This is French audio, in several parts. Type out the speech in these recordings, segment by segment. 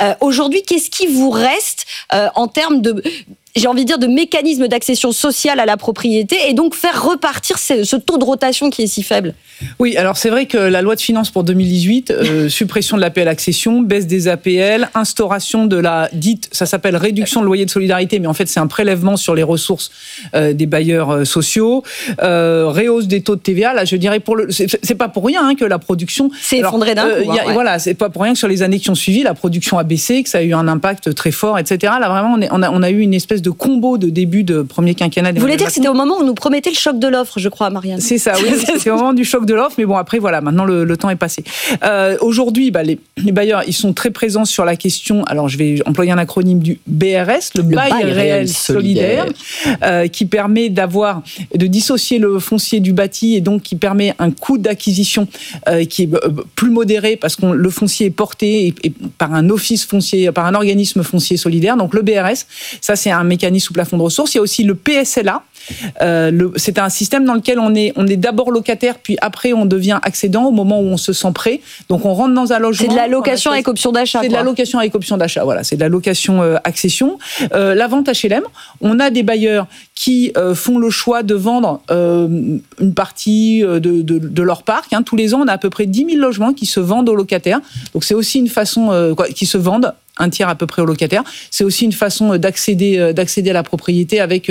Aujourd'hui, qu'est-ce qui vous reste en termes de mécanisme d'accession sociale à la propriété et donc faire repartir ce taux de rotation qui est si faible? Oui, alors c'est vrai que la loi de finances pour 2018, suppression de l'APL accession, baisse des APL, instauration de la dite, ça s'appelle réduction de loyer de solidarité, mais en fait c'est un prélèvement sur les ressources des bailleurs sociaux, réhausse des taux de TVA. Là, je dirais c'est pas pour rien que la production s'est effondrée d'un coup. Voilà, c'est pas pour rien que sur les années qui ont suivi, la production a baissé, que ça a eu un impact très fort, etc. Là vraiment, on a eu une espèce de combo de début de premier quinquennat. Vous voulez dire que c'était au moment où on nous promettait le choc de l'offre, je crois, Marianne? C'est ça, oui, c'est au moment du choc de l'offre, mais bon, après, voilà, maintenant le temps est passé. Aujourd'hui, les bailleurs, ils sont très présents sur la question, alors je vais employer un acronyme du BRS, le bail réel solidaire, qui permet de dissocier le foncier du bâti et donc qui permet un coût d'acquisition qui est plus modéré parce que le foncier est porté par un office foncier, par un organisme foncier solidaire. Donc le BRS, ça c'est un mécanisme sous plafond de ressources. Il y a aussi le PSLA. C'est un système dans lequel on est d'abord locataire, puis après on devient accédant au moment où on se sent prêt. Donc on rentre dans un logement. C'est de la location avec option d'achat. C'est de la location avec option d'achat. Voilà, c'est de la location accession. La vente HLM, on a des bailleurs qui font le choix de vendre une partie de leur parc. Tous les ans, on a à peu près 10 000 logements qui se vendent aux locataires. Donc c'est aussi une façon qui se vendent. Un tiers à peu près aux locataires. C'est aussi une façon d'accéder à la propriété avec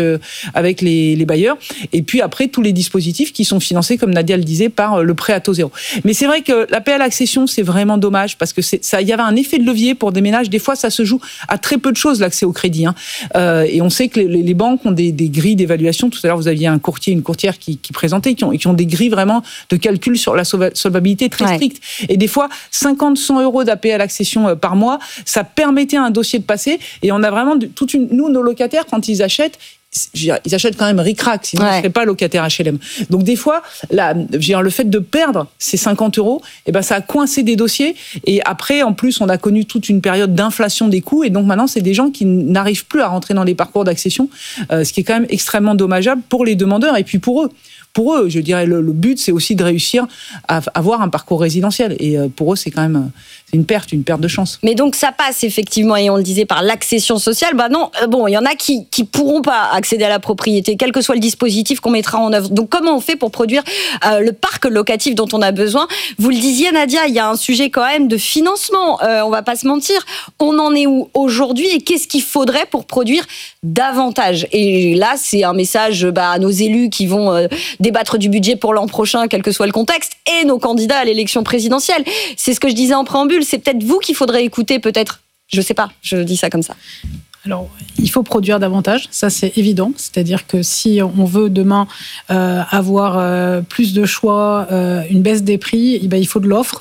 les bailleurs. Et puis après, tous les dispositifs qui sont financés, comme Nadia le disait, par le prêt à taux zéro. Mais c'est vrai que l'APL accession, c'est vraiment dommage parce que il y avait un effet de levier pour des ménages. Des fois, ça se joue à très peu de choses, l'accès au crédit. Et on sait que les banques ont des grilles d'évaluation. Tout à l'heure, vous aviez un courtier, une courtière qui présentait, qui ont des grilles vraiment de calcul sur la solvabilité très strictes. Et des fois, 50-100 euros d'APL accession par mois, ça permettait à un dossier de passer, et on a vraiment nous, nos locataires, quand ils achètent quand même ric-rac, sinon ils ne seraient pas locataires HLM. Donc des fois, le fait de perdre ces 50 euros, ça a coincé des dossiers, et après, en plus, on a connu toute une période d'inflation des coûts, et donc maintenant, c'est des gens qui n'arrivent plus à rentrer dans les parcours d'accession, ce qui est quand même extrêmement dommageable pour les demandeurs, et puis pour eux. Pour eux, je dirais, le but, c'est aussi de réussir à avoir un parcours résidentiel. Et pour eux, c'est quand même une perte de chance. Mais donc, ça passe effectivement, et on le disait, par l'accession sociale. Il y en a qui pourront pas accéder à la propriété, quel que soit le dispositif qu'on mettra en œuvre. Donc, comment on fait pour produire le parc locatif dont on a besoin? Vous le disiez, Nadia, il y a un sujet quand même de financement. On va pas se mentir. On en est où aujourd'hui, et qu'est-ce qu'il faudrait pour produire davantage? Et là, c'est un message à nos élus qui vont débattre du budget pour l'an prochain, quel que soit le contexte, et nos candidats à l'élection présidentielle. C'est ce que je disais en préambule, c'est peut-être vous qu'il faudrait écouter, peut-être. Je sais pas, je dis ça comme ça. Alors, il faut produire davantage, ça c'est évident. C'est-à-dire que si on veut demain avoir plus de choix, une baisse des prix, il faut de l'offre.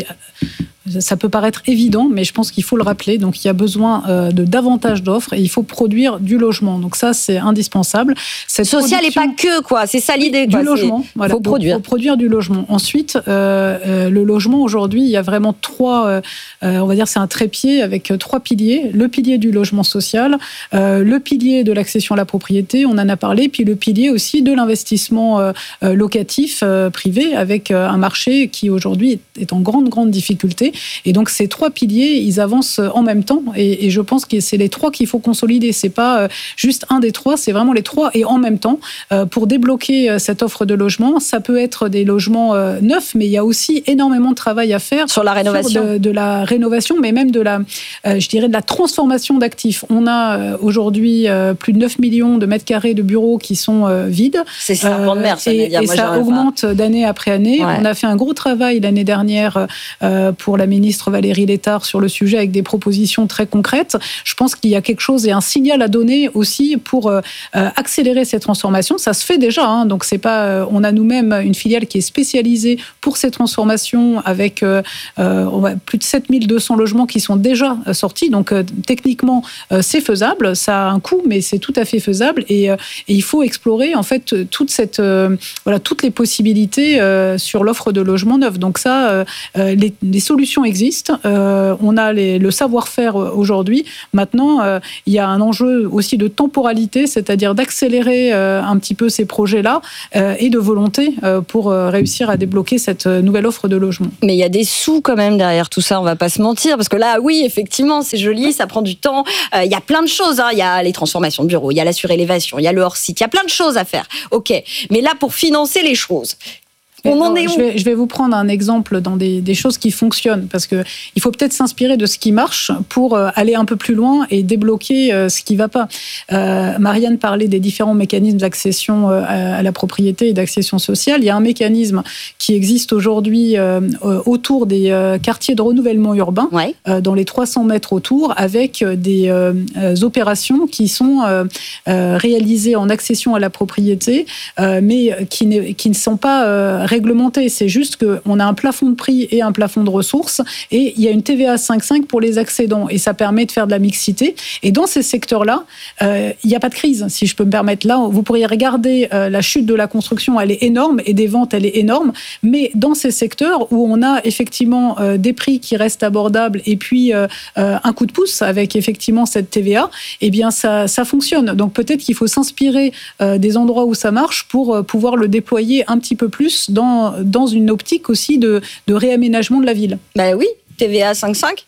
Ça peut paraître évident, mais je pense qu'il faut le rappeler. Donc, il y a besoin de davantage d'offres et il faut produire du logement. Donc ça, c'est indispensable. Social et pas que, quoi. C'est ça l'idée, quoi. Du logement. Voilà. Faut produire. Faut produire du logement. Ensuite, le logement, aujourd'hui, il y a vraiment trois, on va dire, c'est un trépied avec trois piliers. Le pilier du logement social, le pilier de l'accession à la propriété, on en a parlé, puis le pilier aussi de l'investissement locatif privé avec un marché qui, aujourd'hui, est en grande difficulté. Et donc, ces trois piliers, ils avancent en même temps. Et je pense que c'est les trois qu'il faut consolider. C'est pas juste un des trois, c'est vraiment les trois et en même temps. Pour débloquer cette offre de logement, ça peut être des logements neufs, mais il y a aussi énormément de travail à faire sur la rénovation, de la rénovation, mais même de la transformation d'actifs. On a aujourd'hui plus de 9 millions de mètres carrés de bureaux qui sont vides. C'est serpent de mer, ça, et ça augmente d'année après année. Ouais. On a fait un gros travail l'année dernière pour la ministre Valérie Létard sur le sujet avec des propositions très concrètes. Je pense qu'il y a quelque chose et un signal à donner aussi pour accélérer ces transformations. Ça se fait déjà, donc c'est pas. On a nous-mêmes une filiale qui est spécialisée pour ces transformations avec plus de 7200 logements qui sont déjà sortis. Donc techniquement, c'est faisable. Ça a un coût, mais c'est tout à fait faisable. Et il faut explorer en fait toutes les possibilités sur l'offre de logements neufs. Donc ça, les solutions solutions existent, on a le savoir-faire aujourd'hui. Maintenant, il y a un enjeu aussi de temporalité, c'est-à-dire d'accélérer un petit peu ces projets-là et de volonté pour réussir à débloquer cette nouvelle offre de logement. Mais il y a des sous quand même derrière tout ça, on va pas se mentir, parce que là, oui, effectivement, c'est joli, ça prend du temps. Il y a plein de choses, hein. Il y a les transformations de bureaux, il y a la surélévation, il y a le hors-site, il y a plein de choses à faire. Ok, mais là, pour financer les choses, on en est où ? Je vais vous prendre un exemple dans des choses qui fonctionnent, parce que il faut peut-être s'inspirer de ce qui marche pour aller un peu plus loin et débloquer ce qui va pas. Marianne parlait des différents mécanismes d'accession à la propriété et d'accession sociale. Il y a un mécanisme qui existe aujourd'hui autour des quartiers de renouvellement urbain, ouais. Dans les 300 mètres autour, avec des opérations qui sont réalisées en accession à la propriété, mais qui ne sont pas réglementé. C'est juste qu'on a un plafond de prix et un plafond de ressources et il y a une TVA 5,5 pour les accédants et ça permet de faire de la mixité. Et dans ces secteurs-là, il n'y a pas de crise, si je peux me permettre. Là, vous pourriez regarder la chute de la construction, elle est énorme et des ventes, elle est énorme. Mais dans ces secteurs où on a effectivement des prix qui restent abordables et puis un coup de pouce avec effectivement cette TVA, eh bien ça fonctionne. Donc peut-être qu'il faut s'inspirer des endroits où ça marche pour pouvoir le déployer un petit peu plus dans une optique aussi de réaménagement de la ville. Ben oui, TVA 5,5.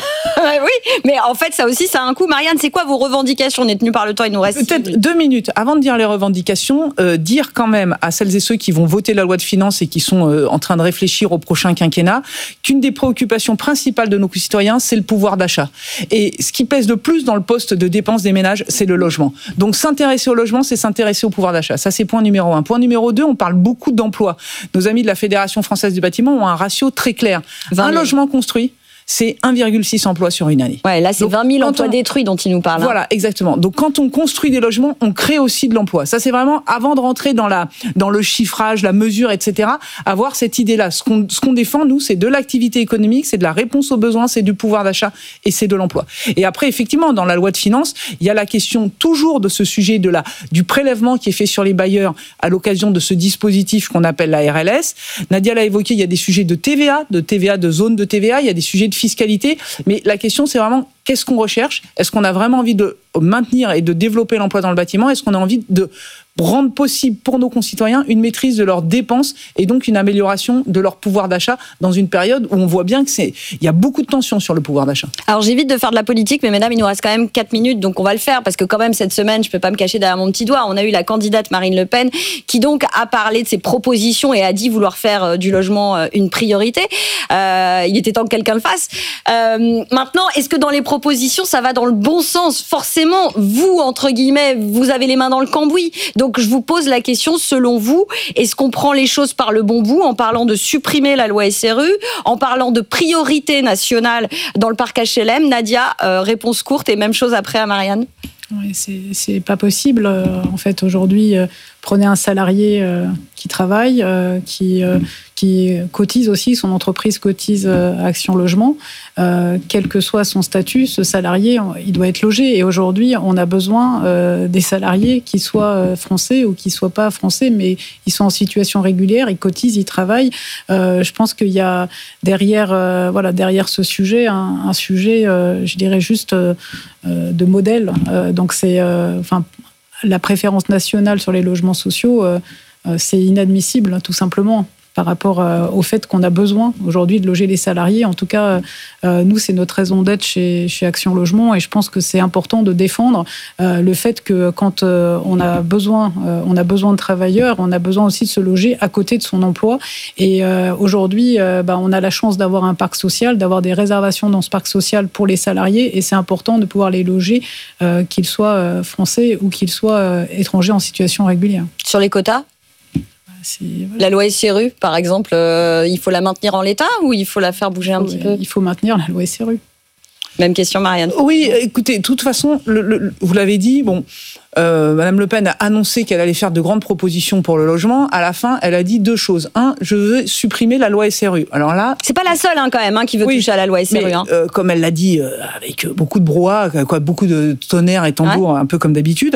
Oui, mais en fait, ça aussi, ça a un coût. Marianne, c'est quoi vos revendications ? On est tenu par le temps, il nous reste... Peut-être 2 minutes. Avant de dire les revendications, dire quand même à celles et ceux qui vont voter la loi de finances et qui sont en train de réfléchir au prochain quinquennat, qu'une des préoccupations principales de nos concitoyens, c'est le pouvoir d'achat. Et ce qui pèse le plus dans le poste de dépenses des ménages, c'est le logement. Donc s'intéresser au logement, c'est s'intéresser au pouvoir d'achat. Ça, c'est point numéro 1. Point numéro 2, on parle beaucoup d'emplois. Nos amis de la Fédération française du bâtiment ont un ratio très clair. 20 000. Un logement construit, c'est 1,6 emplois sur une année. Ouais, là, c'est donc, 20 000 emplois détruits dont il nous parle. Voilà, exactement. Donc, quand on construit des logements, on crée aussi de l'emploi. Ça, c'est vraiment, avant de rentrer dans le chiffrage, la mesure, etc., avoir cette idée-là. Ce qu'on défend, nous, c'est de l'activité économique, c'est de la réponse aux besoins, c'est du pouvoir d'achat et c'est de l'emploi. Et après, effectivement, dans la loi de finances, il y a la question toujours de ce sujet du prélèvement qui est fait sur les bailleurs à l'occasion de ce dispositif qu'on appelle la RLS. Nadia l'a évoqué, il y a des sujets de TVA, de zone de TVA, il y a des sujets de fiscalité, mais la question c'est vraiment qu'est-ce qu'on recherche ? Est-ce qu'on a vraiment envie de maintenir et de développer l'emploi dans le bâtiment ? Est-ce qu'on a envie de rendre possible pour nos concitoyens une maîtrise de leurs dépenses et donc une amélioration de leur pouvoir d'achat dans une période où on voit bien il y a beaucoup de tensions sur le pouvoir d'achat. Alors j'évite de faire de la politique, mais mesdames, il nous reste quand même 4 minutes, donc on va le faire, parce que quand même cette semaine, je peux pas me cacher derrière mon petit doigt, on a eu la candidate Marine Le Pen qui donc a parlé de ses propositions et a dit vouloir faire du logement une priorité. Il était temps que quelqu'un le fasse. Maintenant, est-ce que dans les propositions, ça va dans le bon sens ? Forcément, vous, entre guillemets, vous avez les mains dans le cambouis. Donc je vous pose la question, selon vous, est-ce qu'on prend les choses par le bon bout en parlant de supprimer la loi SRU, en parlant de priorité nationale dans le parc HLM ? Nadia, réponse courte et même chose après à Marianne. Oui, c'est pas possible. En fait, aujourd'hui, prenez un salarié qui travaille, qui cotise aussi, son entreprise cotise à Action Logement. Quel que soit son statut, ce salarié, il doit être logé. Et aujourd'hui, on a besoin des salariés qui soient français ou qui ne soient pas français, mais ils sont en situation régulière, ils cotisent, ils travaillent. Je pense qu'il y a derrière ce sujet un sujet, je dirais juste de modèle. Donc c'est, la préférence nationale sur les logements sociaux, c'est inadmissible, tout simplement, par rapport au fait qu'on a besoin aujourd'hui de loger les salariés. En tout cas, nous, c'est notre raison d'être chez Action Logement, et je pense que c'est important de défendre le fait que quand on a besoin de travailleurs, on a besoin aussi de se loger à côté de son emploi. Et aujourd'hui, on a la chance d'avoir un parc social, d'avoir des réservations dans ce parc social pour les salariés, et c'est important de pouvoir les loger, qu'ils soient français ou qu'ils soient étrangers en situation régulière. Sur les quotas ? La loi SRU, par exemple, il faut la maintenir en l'état ou il faut la faire bouger un petit peu ? Il faut maintenir la loi SRU. Même question, Marianne. Oui, écoutez, de toute façon, vous l'avez dit, Madame Le Pen a annoncé qu'elle allait faire de grandes propositions pour le logement. À la fin, elle a dit 2 choses. 1, je veux supprimer la loi SRU. Alors là, c'est pas la seule quand même qui veut toucher à la loi SRU. Mais, comme elle l'a dit, avec beaucoup de brouhaha, beaucoup de tonnerre et tambour, un peu comme d'habitude.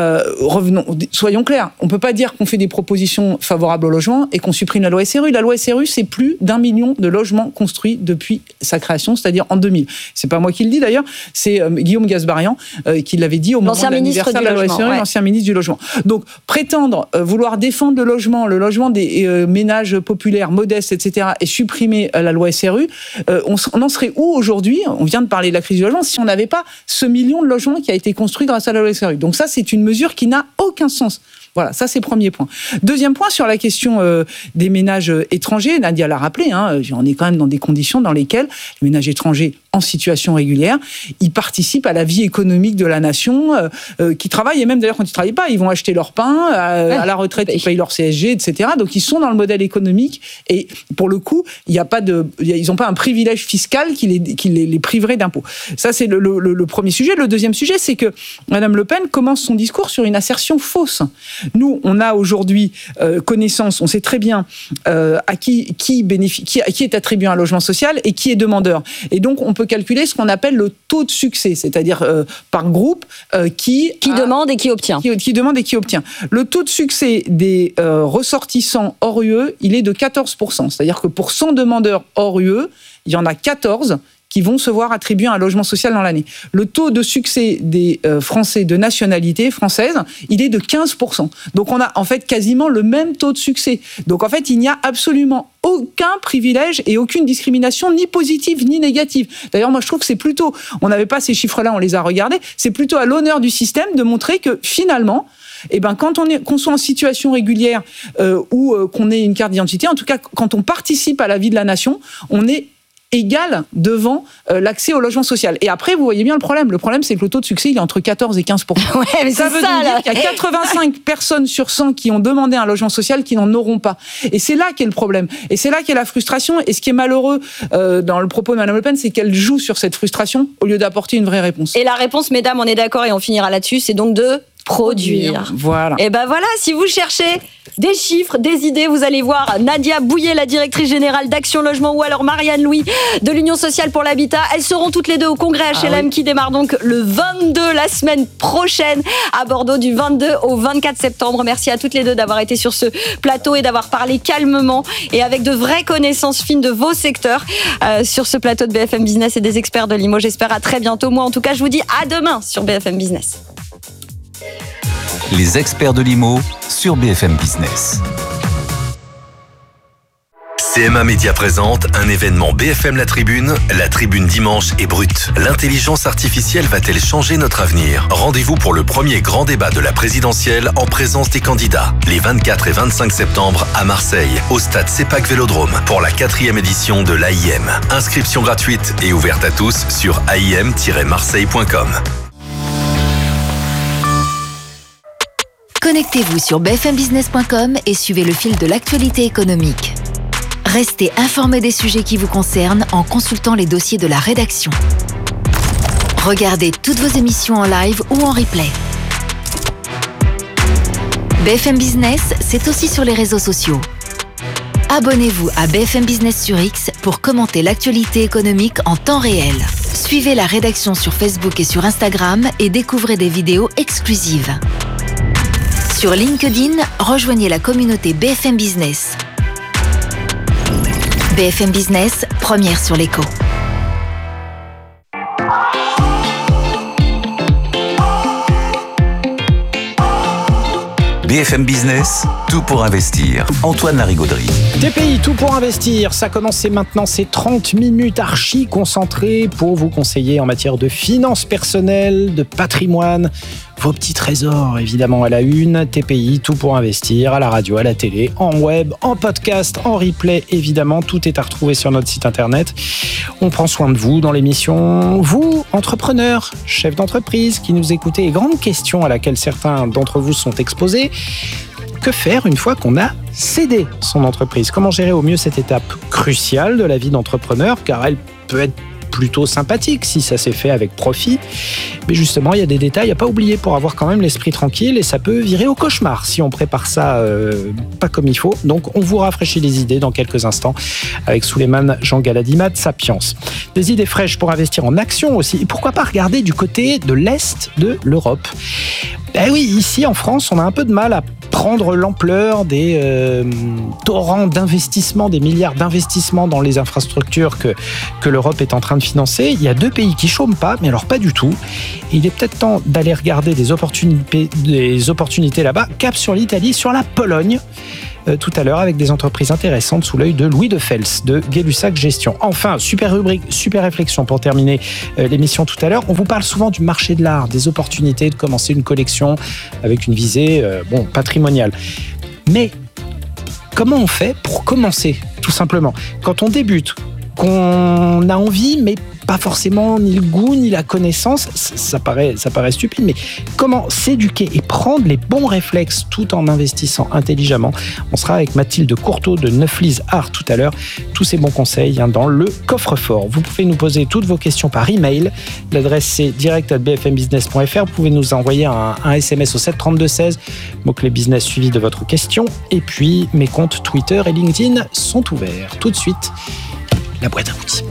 Soyons clairs. On peut pas dire qu'on fait des propositions favorables au logement et qu'on supprime la loi SRU. La loi SRU, c'est plus d'1 million de logements construits depuis sa création, c'est-à-dire en 2000. C'est pas moi qui le dis d'ailleurs, c'est Guillaume Gasbarian qui l'avait dit au moment de l'anniversaire de la loi SRU, l'ancien ministre du logement. Donc prétendre vouloir défendre le logement des ménages populaires, modestes, etc., et supprimer la loi SRU, on en serait où aujourd'hui? On vient de parler de la crise du logement, si on n'avait pas ce million de logements qui a été construit grâce à la loi SRU. Donc ça, c'est une mesure qui n'a aucun sens. Voilà, ça c'est le premier point. Deuxième point, sur la question des ménages étrangers, Nadia l'a rappelé, on est quand même dans des conditions dans lesquelles les ménages étrangers en situation régulière, ils participent à la vie économique de la nation, qui travaillent, et même d'ailleurs quand ils ne travaillent pas, ils vont acheter leur pain, à la retraite ils payent leur CSG, etc. Donc ils sont dans le modèle économique, et pour le coup, ils n'ont pas un privilège fiscal qui les priverait d'impôts. Ça c'est le premier sujet. Le deuxième sujet, c'est que Madame Le Pen commence son discours sur une assertion fausse. Nous, on a aujourd'hui connaissance, on sait très bien à qui est attribué un logement social et qui est demandeur. Et donc, on peut calculer ce qu'on appelle le taux de succès, c'est-à-dire par groupe qui demande et qui obtient. Qui demande et qui obtient. Le taux de succès des ressortissants hors UE, il est de 14%. C'est-à-dire que pour 100 demandeurs hors UE, il y en a 14 qui vont se voir attribuer un logement social dans l'année. Le taux de succès des Français de nationalité française, il est de 15%. Donc on a en fait quasiment le même taux de succès. Donc en fait, il n'y a absolument aucun privilège et aucune discrimination, ni positive ni négative. D'ailleurs, moi je trouve que c'est plutôt, on n'avait pas ces chiffres-là, on les a regardés, c'est plutôt à l'honneur du système de montrer que finalement, qu'on soit en situation régulière ou qu'on ait une carte d'identité, en tout cas quand on participe à la vie de la nation, on est égal devant l'accès au logement social. Et après, vous voyez bien le problème. Le problème, c'est que le taux de succès, il est entre 14 et 15%. Ouais, mais ça veut dire qu'il y a 85 personnes sur 100 qui ont demandé un logement social qui n'en auront pas. Et c'est là qu'est le problème. Et c'est là qu'est la frustration. Et ce qui est malheureux dans le propos de Mme Le Pen, c'est qu'elle joue sur cette frustration au lieu d'apporter une vraie réponse. Et la réponse, mesdames, on est d'accord et on finira là-dessus, c'est donc de produire. Voilà. Et ben voilà, si vous cherchez des chiffres, des idées, vous allez voir Nadia Bouillet, la directrice générale d'Action Logement, ou alors Marianne Louis de l'Union sociale pour l'habitat. Elles seront toutes les deux au congrès HLM qui démarre donc le 22, la semaine prochaine à Bordeaux, du 22 au 24 septembre. Merci à toutes les deux d'avoir été sur ce plateau et d'avoir parlé calmement et avec de vraies connaissances fines de vos secteurs sur ce plateau de BFM Business et des experts de l'IMO. J'espère à très bientôt. Moi, en tout cas, je vous dis à demain sur BFM Business. Les experts de l'IMO sur BFM Business. CMA Média présente un événement BFM La Tribune dimanche est brute. L'intelligence artificielle va-t-elle changer notre avenir? Rendez-vous pour le premier grand débat de la présidentielle en présence des candidats, les 24 et 25 septembre à Marseille, au stade CEPAC Vélodrome, pour la 4e édition de l'AIM. Inscription gratuite et ouverte à tous sur aim-marseille.com. Connectez-vous sur bfmbusiness.com et suivez le fil de l'actualité économique. Restez informés des sujets qui vous concernent en consultant les dossiers de la rédaction. Regardez toutes vos émissions en live ou en replay. BFM Business, c'est aussi sur les réseaux sociaux. Abonnez-vous à BFM Business sur X pour commenter l'actualité économique en temps réel. Suivez la rédaction sur Facebook et sur Instagram et découvrez des vidéos exclusives. Sur LinkedIn, rejoignez la communauté BFM Business. BFM Business, première sur l'écho. BFM Business, tout pour investir. Antoine Larigauderie. TPI, tout pour investir. Ça commence maintenant, c'est 30 minutes archi concentrées pour vous conseiller en matière de finances personnelles, de patrimoine, vos petits trésors évidemment à la une. TPI, tout pour investir, à la radio, à la télé, en web, en podcast, en replay évidemment. Tout est à retrouver sur notre site internet. On prend soin de vous dans l'émission. Vous, entrepreneurs, chefs d'entreprise qui nous écoutez, et grande question à laquelle certains d'entre vous sont exposés. Que faire une fois qu'on a cédé son entreprise? Comment gérer au mieux cette étape cruciale de la vie d'entrepreneur, car elle peut être plutôt sympathique si ça s'est fait avec profit. Mais justement, il y a des détails à pas oublier pour avoir quand même l'esprit tranquille et ça peut virer au cauchemar si on prépare ça pas comme il faut. Donc, on vous rafraîchit les idées dans quelques instants avec Souleymane Jean Galadima de Sapiens. Des idées fraîches pour investir en actions aussi. Et pourquoi pas regarder du côté de l'Est de l'Europe. Ben oui, ici en France, on a un peu de mal à prendre l'ampleur des torrents d'investissement, des milliards d'investissements dans les infrastructures que l'Europe est en train de financer. Il y a 2 pays qui chôment pas, mais alors pas du tout. Et il est peut-être temps d'aller regarder des opportunités là-bas. Cap sur l'Italie, sur la Pologne. Tout à l'heure avec des entreprises intéressantes sous l'œil de Louis de Fels de Gay-Lussac Gestion. Enfin, super rubrique, super réflexion pour terminer l'émission tout à l'heure. On vous parle souvent du marché de l'art, des opportunités de commencer une collection avec une visée patrimoniale. Mais comment on fait pour commencer, tout simplement ? Quand on débute, qu'on a envie, mais pas forcément ni le goût ni la connaissance, ça paraît stupide, mais comment s'éduquer et prendre les bons réflexes tout en investissant intelligemment ? On sera avec Mathilde Courteau de Neuflis Art tout à l'heure. Tous ces bons conseils dans le coffre-fort. Vous pouvez nous poser toutes vos questions par email. L'adresse c'est direct@bfmbusiness.fr. Vous pouvez nous envoyer un SMS au 732-16, mot-clé business suivi de votre question. Et puis mes comptes Twitter et LinkedIn sont ouverts. Tout de suite, la boîte à outils.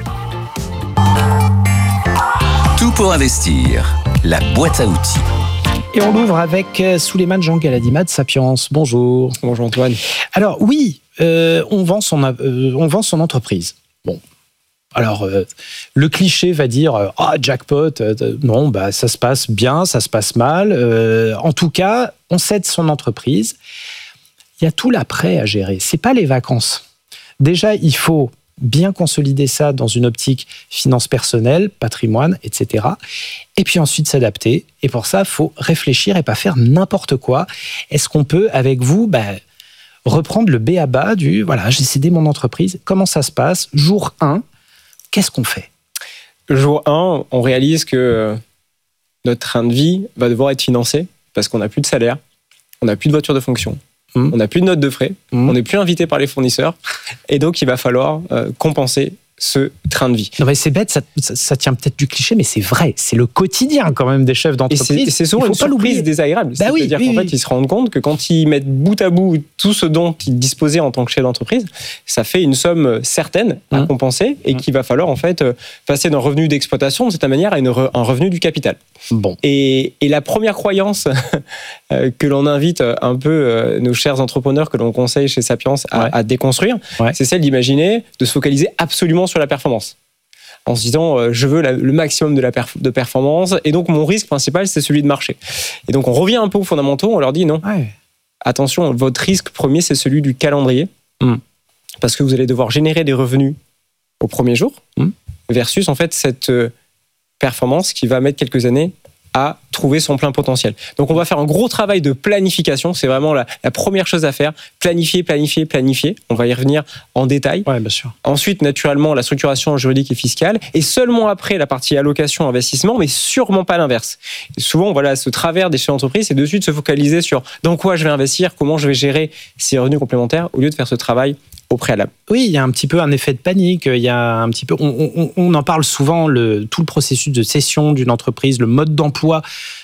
Tout pour investir, la boîte à outils. Et on l'ouvre avec Souleymane Jean Galadima de Sapiens. Bonjour. Bonjour Antoine. Alors oui, on vend son entreprise. Bon. Alors, le cliché va dire jackpot, non, ça se passe bien, ça se passe mal. En tout cas, on cède son entreprise. Il y a tout l'après à gérer. C'est pas les vacances. Déjà, il faut bien consolider ça dans une optique finance personnelle, patrimoine, etc. Et puis ensuite s'adapter. Et pour ça, il faut réfléchir et pas faire n'importe quoi. Est-ce qu'on peut, avec vous, reprendre le b.a.-ba du « voilà, j'ai cédé mon entreprise, comment ça se passe ?» Jour 1, qu'est-ce qu'on fait ? Jour 1, on réalise que notre train de vie va devoir être financé parce qu'on n'a plus de salaire, on n'a plus de voiture de fonction. On n'a plus de notes de frais, on n'est plus invité par les fournisseurs, et donc il va falloir compenser ce train de vie. Non mais c'est bête, ça tient peut-être du cliché, mais c'est vrai, c'est le quotidien quand même des chefs d'entreprise. Et c'est souvent une surprise désagréable. C'est-à-dire qu'en fait, ils se rendent compte que quand ils mettent bout à bout tout ce dont ils disposaient en tant que chef d'entreprise, ça fait une somme certaine à compenser et qu'il va falloir en fait passer d'un revenu d'exploitation de cette manière à un revenu du capital. Bon. Et la première croyance que l'on invite un peu nos chers entrepreneurs que l'on conseille chez Sapiens à déconstruire, c'est celle d'imaginer de se focaliser absolument sur la performance. En se disant, je veux le maximum de performance, et donc mon risque principal, c'est celui de marché. Et donc on revient un peu aux fondamentaux, on leur dit non. Attention, votre risque premier, c'est celui du calendrier, parce que vous allez devoir générer des revenus au premier jour, versus en fait cette performance qui va mettre quelques années à trouver son plein potentiel. Donc on va faire un gros travail de planification, c'est vraiment la première chose à faire, planifier. On va y revenir en détail. Ouais, bien sûr. Ensuite, naturellement, la structuration juridique et fiscale, et seulement après la partie allocation, investissement, mais sûrement pas l'inverse. Et souvent, voilà, ce travers des chefs d'entreprise, c'est de suite se focaliser sur dans quoi je vais investir, comment je vais gérer ces revenus complémentaires, au lieu de faire ce travail au préalable. Oui, il y a un petit peu un effet de panique. Il y a un petit peu, on en parle souvent, tout le processus de cession d'une entreprise, le mode d'emploi.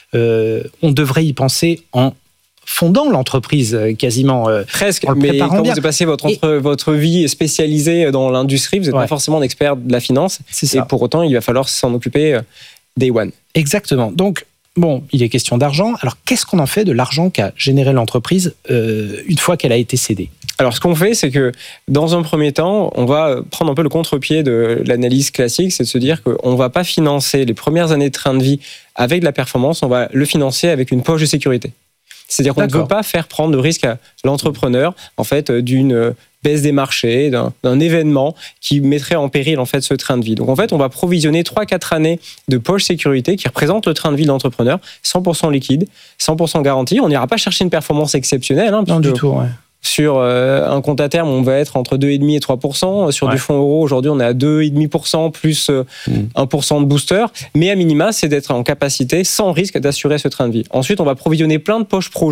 On devrait y penser en fondant l'entreprise quasiment. Presque, mais quand vous passez votre vie spécialisée dans l'industrie, vous n'êtes pas forcément un expert de la finance. C'est ça. Et pour autant, il va falloir s'en occuper day one. Exactement. Donc, bon, il est question d'argent. Alors, qu'est-ce qu'on en fait de l'argent qu'a généré l'entreprise une fois qu'elle a été cédée ? Alors, ce qu'on fait, c'est que dans un premier temps, on va prendre un peu le contre-pied de l'analyse classique, c'est de se dire qu'on ne va pas financer les premières années de train de vie avec de la performance, on va le financer avec une poche de sécurité. C'est-à-dire qu'on ne veut pas faire prendre de risque à l'entrepreneur, en fait, d'une baisse des marchés, d'un événement qui mettrait en péril en fait ce train de vie. Donc en fait, on va provisionner 3-4 années de poche sécurité qui représentent le train de vie de l'entrepreneur, 100% liquide, 100% garanti. On n'ira pas chercher une performance exceptionnelle. Non du tout, ouais. Sur un compte à terme, on va être entre 2,5 et 3%. Sur du fonds euro, aujourd'hui, on est à 2,5% plus 1% de booster. Mais à minima, c'est d'être en capacité, sans risque, d'assurer ce train de vie. Ensuite, on va provisionner plein de poches projets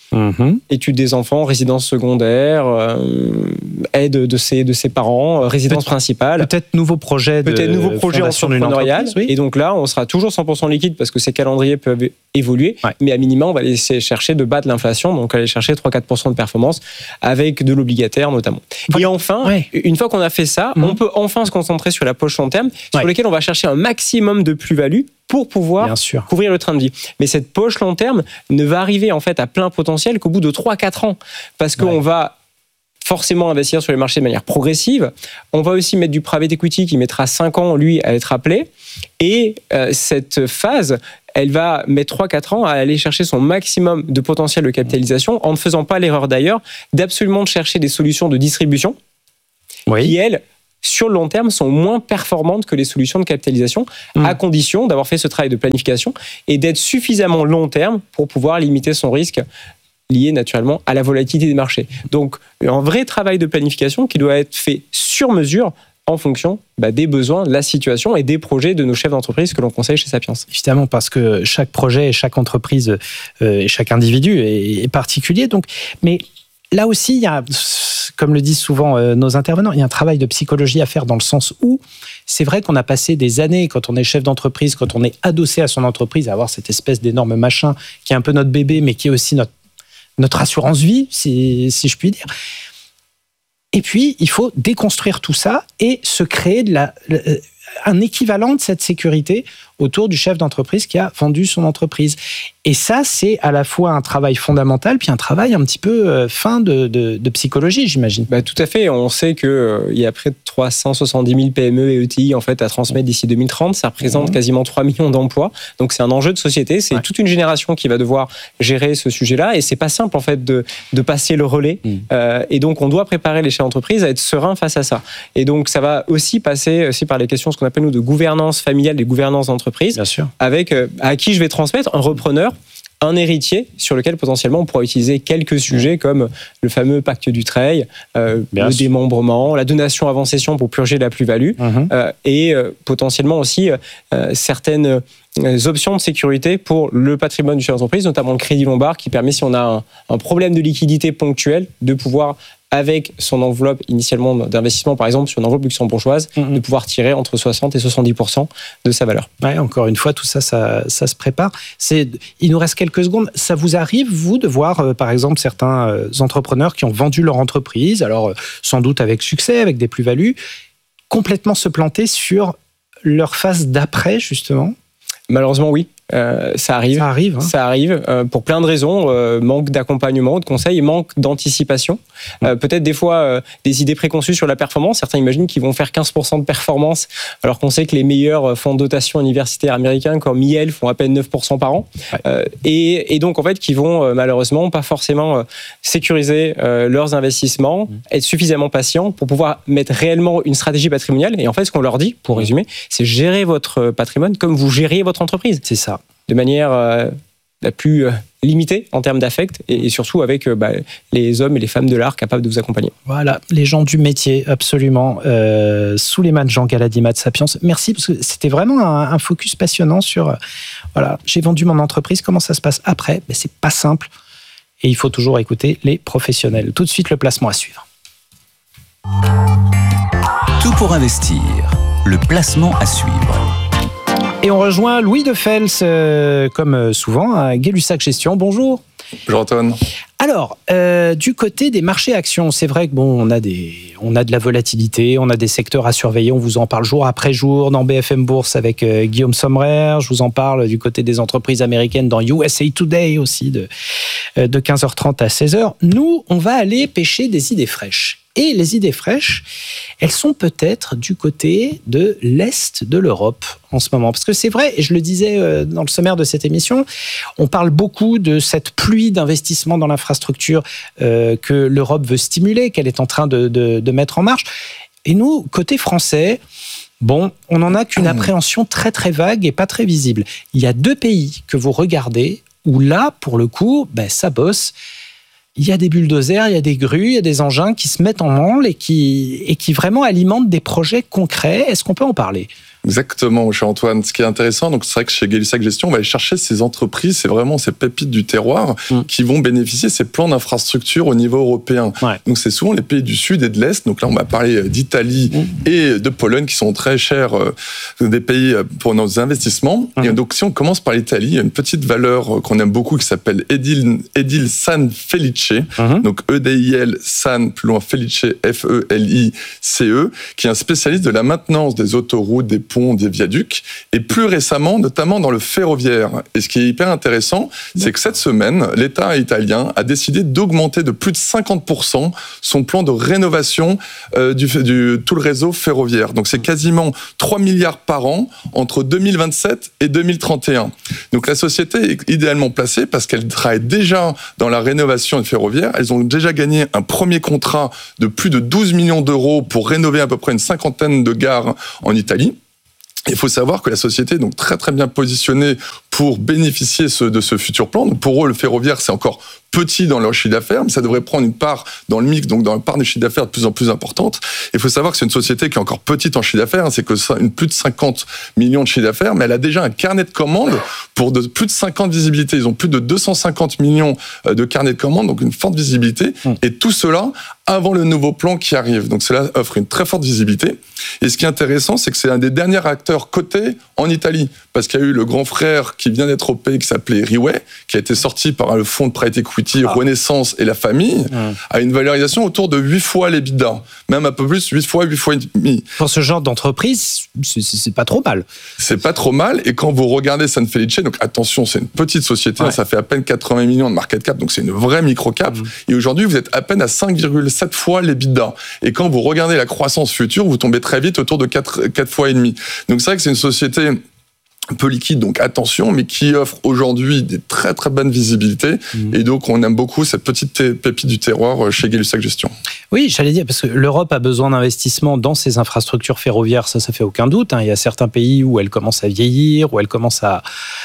Études des enfants, résidence secondaire, aide de ses parents, résidence principale. Peut-être nouveau projet entrepreneurial. Oui. Et donc là, on sera toujours 100% liquide parce que ces calendriers peuvent évoluer. Ouais. Mais à minima, on va aller chercher de battre l'inflation. Donc aller chercher 3-4% de performance avec de l'obligataire notamment. Et enfin, une fois qu'on a fait ça, on peut enfin se concentrer sur la poche long terme sur laquelle on va chercher un maximum de plus-value pour pouvoir couvrir le train de vie. Mais cette poche long terme ne va arriver en fait à plein potentiel qu'au bout de 3-4 ans. Parce qu'on va forcément investir sur les marchés de manière progressive. On va aussi mettre du private equity qui mettra 5 ans, lui, à être appelé. Et cette phase, elle va mettre 3-4 ans à aller chercher son maximum de potentiel de capitalisation en ne faisant pas l'erreur d'ailleurs d'absolument chercher des solutions de distribution qui, elles, sur le long terme, sont moins performantes que les solutions de capitalisation, à condition d'avoir fait ce travail de planification et d'être suffisamment long terme pour pouvoir limiter son risque lié naturellement à la volatilité des marchés. Donc, un vrai travail de planification qui doit être fait sur mesure en fonction des besoins, de la situation et des projets de nos chefs d'entreprise que l'on conseille chez Sapiens. Évidemment, parce que chaque projet, chaque entreprise et chaque individu est particulier. Donc, mais là aussi, il y a, comme le disent souvent nos intervenants, il y a un travail de psychologie à faire dans le sens où c'est vrai qu'on a passé des années, quand on est chef d'entreprise, quand on est adossé à son entreprise, à avoir cette espèce d'énorme machin qui est un peu notre bébé, mais qui est aussi notre assurance vie, si je puis dire. Et puis, il faut déconstruire tout ça et se créer un équivalent de cette sécurité autour du chef d'entreprise qui a vendu son entreprise. Et ça, c'est à la fois un travail fondamental, puis un travail un petit peu fin de psychologie, j'imagine. Tout à fait. On sait qu'il y a près de 370 000 PME et ETI en fait, à transmettre d'ici 2030. Ça représente quasiment 3 millions d'emplois. Donc, c'est un enjeu de société. C'est toute une génération qui va devoir gérer ce sujet-là. Et c'est pas simple, en fait, de passer le relais. Et donc, on doit préparer les chefs d'entreprise à être sereins face à ça. Et donc, ça va aussi passer par les questions, ce qu'on appelle, nous, de gouvernance familiale et gouvernance d'entreprise. Bien sûr. Avec à qui je vais transmettre, un repreneur, un héritier sur lequel potentiellement on pourra utiliser quelques sujets comme le fameux pacte Dutreil, le démembrement, la donation avant cession pour purger la plus-value et potentiellement aussi certaines options de sécurité pour le patrimoine du chef d'entreprise, notamment le crédit lombard qui permet, si on a un problème de liquidité ponctuel, de pouvoir, avec son enveloppe initialement d'investissement, par exemple sur une enveloppe luxembourgeoise, de pouvoir tirer entre 60 et 70% de sa valeur. Ouais, encore une fois, tout ça se prépare. Il nous reste quelques secondes. Ça vous arrive, vous, de voir, par exemple, certains entrepreneurs qui ont vendu leur entreprise, alors sans doute avec succès, avec des plus-values, complètement se planter sur leur phase d'après, justement? Malheureusement, oui. Ça arrive. Ça arrive pour plein de raisons. Manque d'accompagnement, de conseils, manque d'anticipation. Peut-être des fois des idées préconçues sur la performance. Certains imaginent qu'ils vont faire 15% de performance, alors qu'on sait que les meilleurs fonds de dotation universitaires américains comme Yale font à peine 9% par an. Et donc, en fait, qui vont malheureusement pas forcément sécuriser leurs investissements, être suffisamment patients pour pouvoir mettre réellement une stratégie patrimoniale. Et en fait, ce qu'on leur dit, pour résumer, c'est gérer votre patrimoine comme vous gériez votre entreprise. C'est ça. De manière la plus limitée en termes d'affect et surtout avec les hommes et les femmes de l'art capables de vous accompagner. Voilà, les gens du métier, absolument. Souleymane Jean Galadimat de Sapiens, merci, parce que c'était vraiment un focus passionnant sur, voilà, j'ai vendu mon entreprise, comment ça se passe après? C'est pas simple et il faut toujours écouter les professionnels. Tout de suite, le placement à suivre. Tout pour investir, le placement à suivre. Et on rejoint Louis de Fels, comme souvent, à Gay-Lussac Gestion. Bonjour. Bonjour Antoine. Alors, du côté des marchés actions, c'est vrai que on a de la volatilité, on a des secteurs à surveiller, on vous en parle jour après jour dans BFM Bourse avec Guillaume Sommerer, je vous en parle du côté des entreprises américaines dans USA Today aussi de 15h30 à 16h. Nous, on va aller pêcher des idées fraîches. Et les idées fraîches, elles sont peut-être du côté de l'Est de l'Europe en ce moment. Parce que c'est vrai, et je le disais dans le sommaire de cette émission, on parle beaucoup de cette pluie d'investissement dans l'infrastructure que l'Europe veut stimuler, qu'elle est en train de mettre en marche. Et nous, côté français, on n'en a qu'une appréhension très très vague et pas très visible. Il y a 2 pays que vous regardez où là, pour le coup, ça bosse. Il y a des bulldozers, il y a des grues, il y a des engins qui se mettent en branle et qui vraiment alimentent des projets concrets. Est-ce qu'on peut en parler ? Exactement, cher Antoine. Ce qui est intéressant, donc c'est vrai que chez Gay-Lussac Gestion, on va aller chercher ces entreprises, c'est vraiment ces pépites du terroir qui vont bénéficier de ces plans d'infrastructure au niveau européen. Ouais. Donc c'est souvent les pays du Sud et de l'Est. Donc là, on va parler d'Italie et de Pologne qui sont très chers, des pays pour nos investissements. Et donc si on commence par l'Italie, il y a une petite valeur qu'on aime beaucoup qui s'appelle Edil San Felice. Donc EDIL San, plus loin Felice, F-E-L-I-C-E, qui est un spécialiste de la maintenance des autoroutes, des ponts, des viaducs, et plus récemment, notamment dans le ferroviaire. Et ce qui est hyper intéressant, c'est que cette semaine, l'État italien a décidé d'augmenter de plus de 50% son plan de rénovation du tout le réseau ferroviaire. Donc c'est quasiment 3 milliards par an entre 2027 et 2031. Donc la société est idéalement placée parce qu'elle travaille déjà dans la rénovation du ferroviaire. Elles ont déjà gagné un premier contrat de plus de 12 millions d'euros pour rénover à peu près une cinquantaine de gares en Italie. Il faut savoir que la société est donc très très bien positionnée pour bénéficier de ce futur plan. Donc pour eux, le ferroviaire, c'est encore petit dans leur chiffre d'affaires, mais ça devrait prendre une part dans le mix, donc dans la part du chiffre d'affaires de plus en plus importante. Il faut savoir que c'est une société qui est encore petite en chiffre d'affaires, c'est que plus de 50 millions de chiffre d'affaires, mais elle a déjà un carnet de commandes pour plus de 50 visibilités. Ils ont plus de 250 millions de carnets de commandes, donc une forte visibilité. Et tout cela avant le nouveau plan qui arrive. Donc cela offre une très forte visibilité. Et ce qui est intéressant, c'est que c'est un des derniers acteurs cotés en Italie, parce qu'il y a eu le grand frère qui vient d'être opéré, qui s'appelait Riway, qui a été sorti par le fonds de private equity Renaissance et la famille, à une valorisation autour de 8 fois l'EBITDA, même un peu plus, 8 fois et demi. Pour ce genre d'entreprise, c'est pas trop mal. C'est pas trop mal, et quand vous regardez San Felice, donc attention, c'est une petite société, ça fait à peine 80 millions de market cap, donc c'est une vraie micro-cap, et aujourd'hui, vous êtes à peine à 5,7 fois l'EBITDA. Et quand vous regardez la croissance future, vous tombez très vite autour de 4 fois et demi. Donc c'est vrai que c'est une société un peu liquide, donc attention, mais qui offre aujourd'hui des très très bonnes visibilités. Et donc on aime beaucoup cette petite pépite du terroir chez Gay-Lussac Gestion. Oui, j'allais dire, parce que l'Europe a besoin d'investissements dans ses infrastructures ferroviaires, ça fait aucun doute. Il y a certains pays où elles commencent à vieillir, où elles commencent à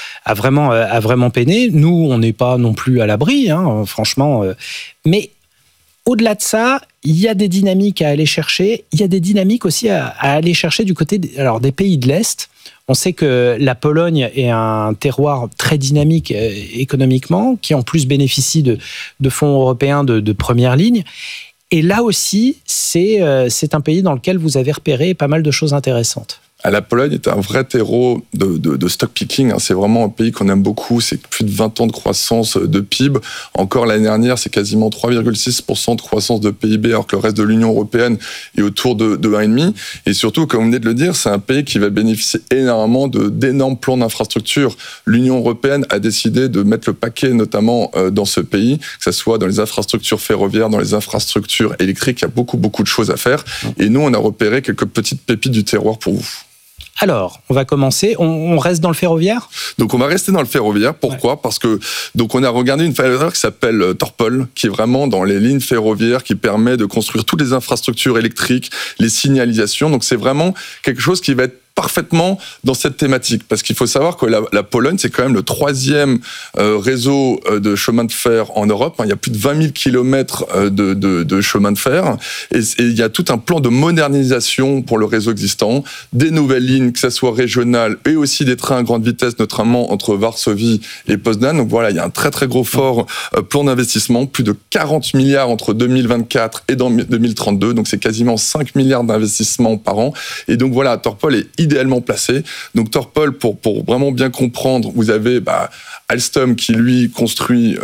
vraiment peiner. Nous, on n'est pas non plus à l'abri, franchement. Mais au-delà de ça, il y a des dynamiques à aller chercher. Il y a des dynamiques aussi à aller chercher du côté des pays de l'Est. On sait que la Pologne est un terroir très dynamique économiquement, qui en plus bénéficie de fonds européens de première ligne. Et là aussi, c'est un pays dans lequel vous avez repéré pas mal de choses intéressantes. La Pologne est un vrai terreau de stock picking. C'est vraiment un pays qu'on aime beaucoup. C'est plus de 20 ans de croissance de PIB. Encore l'année dernière, c'est quasiment 3,6% de croissance de PIB, alors que le reste de l'Union européenne est autour de 1,5%. Et surtout, comme vous venez de le dire, c'est un pays qui va bénéficier énormément d'énormes plans d'infrastructures. L'Union européenne a décidé de mettre le paquet, notamment dans ce pays, que ce soit dans les infrastructures ferroviaires, dans les infrastructures électriques. Il y a beaucoup de choses à faire. Et nous, on a repéré quelques petites pépites du terroir pour vous. Alors, on va commencer. On reste dans le ferroviaire ? Donc, on va rester dans le ferroviaire. Pourquoi ? Parce que donc on a regardé une valeur qui s'appelle Torpol, qui est vraiment dans les lignes ferroviaires, qui permet de construire toutes les infrastructures électriques, les signalisations. Donc, c'est vraiment quelque chose qui va être parfaitement dans cette thématique, parce qu'il faut savoir que la Pologne, c'est quand même le 3e réseau de chemin de fer en Europe. Il y a plus de 20 000 kilomètres de chemin de fer, et il y a tout un plan de modernisation pour le réseau existant, des nouvelles lignes, que ce soit régionales, et aussi des trains à grande vitesse, notamment entre Varsovie et Poznan. Donc voilà, il y a un très très gros fort plan d'investissement, plus de 40 milliards entre 2024 et 2032, donc c'est quasiment 5 milliards d'investissements par an. Et donc voilà, Torpol est idéalement placé. Donc Torpol, pour vraiment bien comprendre, vous avez Alstom qui lui construit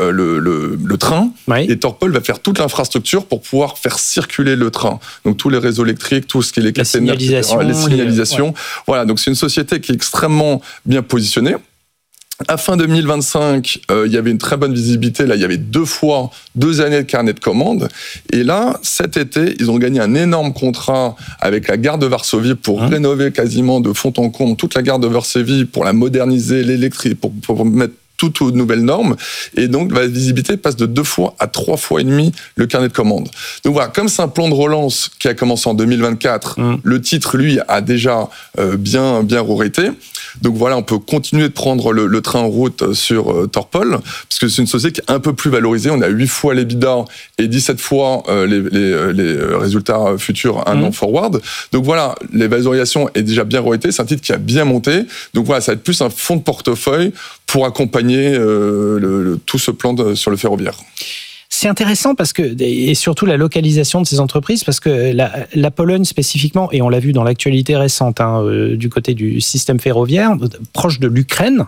le train, et Torpol va faire toute l'infrastructure pour pouvoir faire circuler le train. Donc tous les réseaux électriques, tout ce qui est les caténaires, les signalisations. Voilà, donc c'est une société qui est extrêmement bien positionnée. À fin 2025, il y avait une très bonne visibilité. Là, il y avait 2 années de carnet de commandes. Et là, cet été, ils ont gagné un énorme contrat avec la gare de Varsovie pour rénover quasiment de fond en comble toute la gare de Varsovie, pour la moderniser, l'électrique, pour mettre toutes aux nouvelles normes. Et donc, la visibilité passe de 2 fois à 3 fois et demi le carnet de commandes. Donc voilà, comme c'est un plan de relance qui a commencé en 2024, le titre, lui, a déjà bien rorité. Donc voilà, on peut continuer de prendre le train en route sur Torpol, parce que c'est une société qui est un peu plus valorisée. On a 8 fois l'EBITDA et 17 fois les résultats futurs un an forward. Donc voilà, les valorisations est déjà bien roritée. C'est un titre qui a bien monté. Donc voilà, ça va être plus un fonds de portefeuille pour accompagner tout ce plan sur le ferroviaire. C'est intéressant parce que, et surtout la localisation de ces entreprises, parce que la Pologne spécifiquement, et on l'a vu dans l'actualité récente du côté du système ferroviaire, proche de l'Ukraine,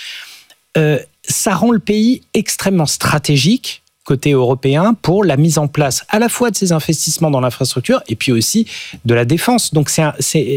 ça rend le pays extrêmement stratégique côté européen pour la mise en place à la fois de ces investissements dans l'infrastructure et puis aussi de la défense. Donc c'est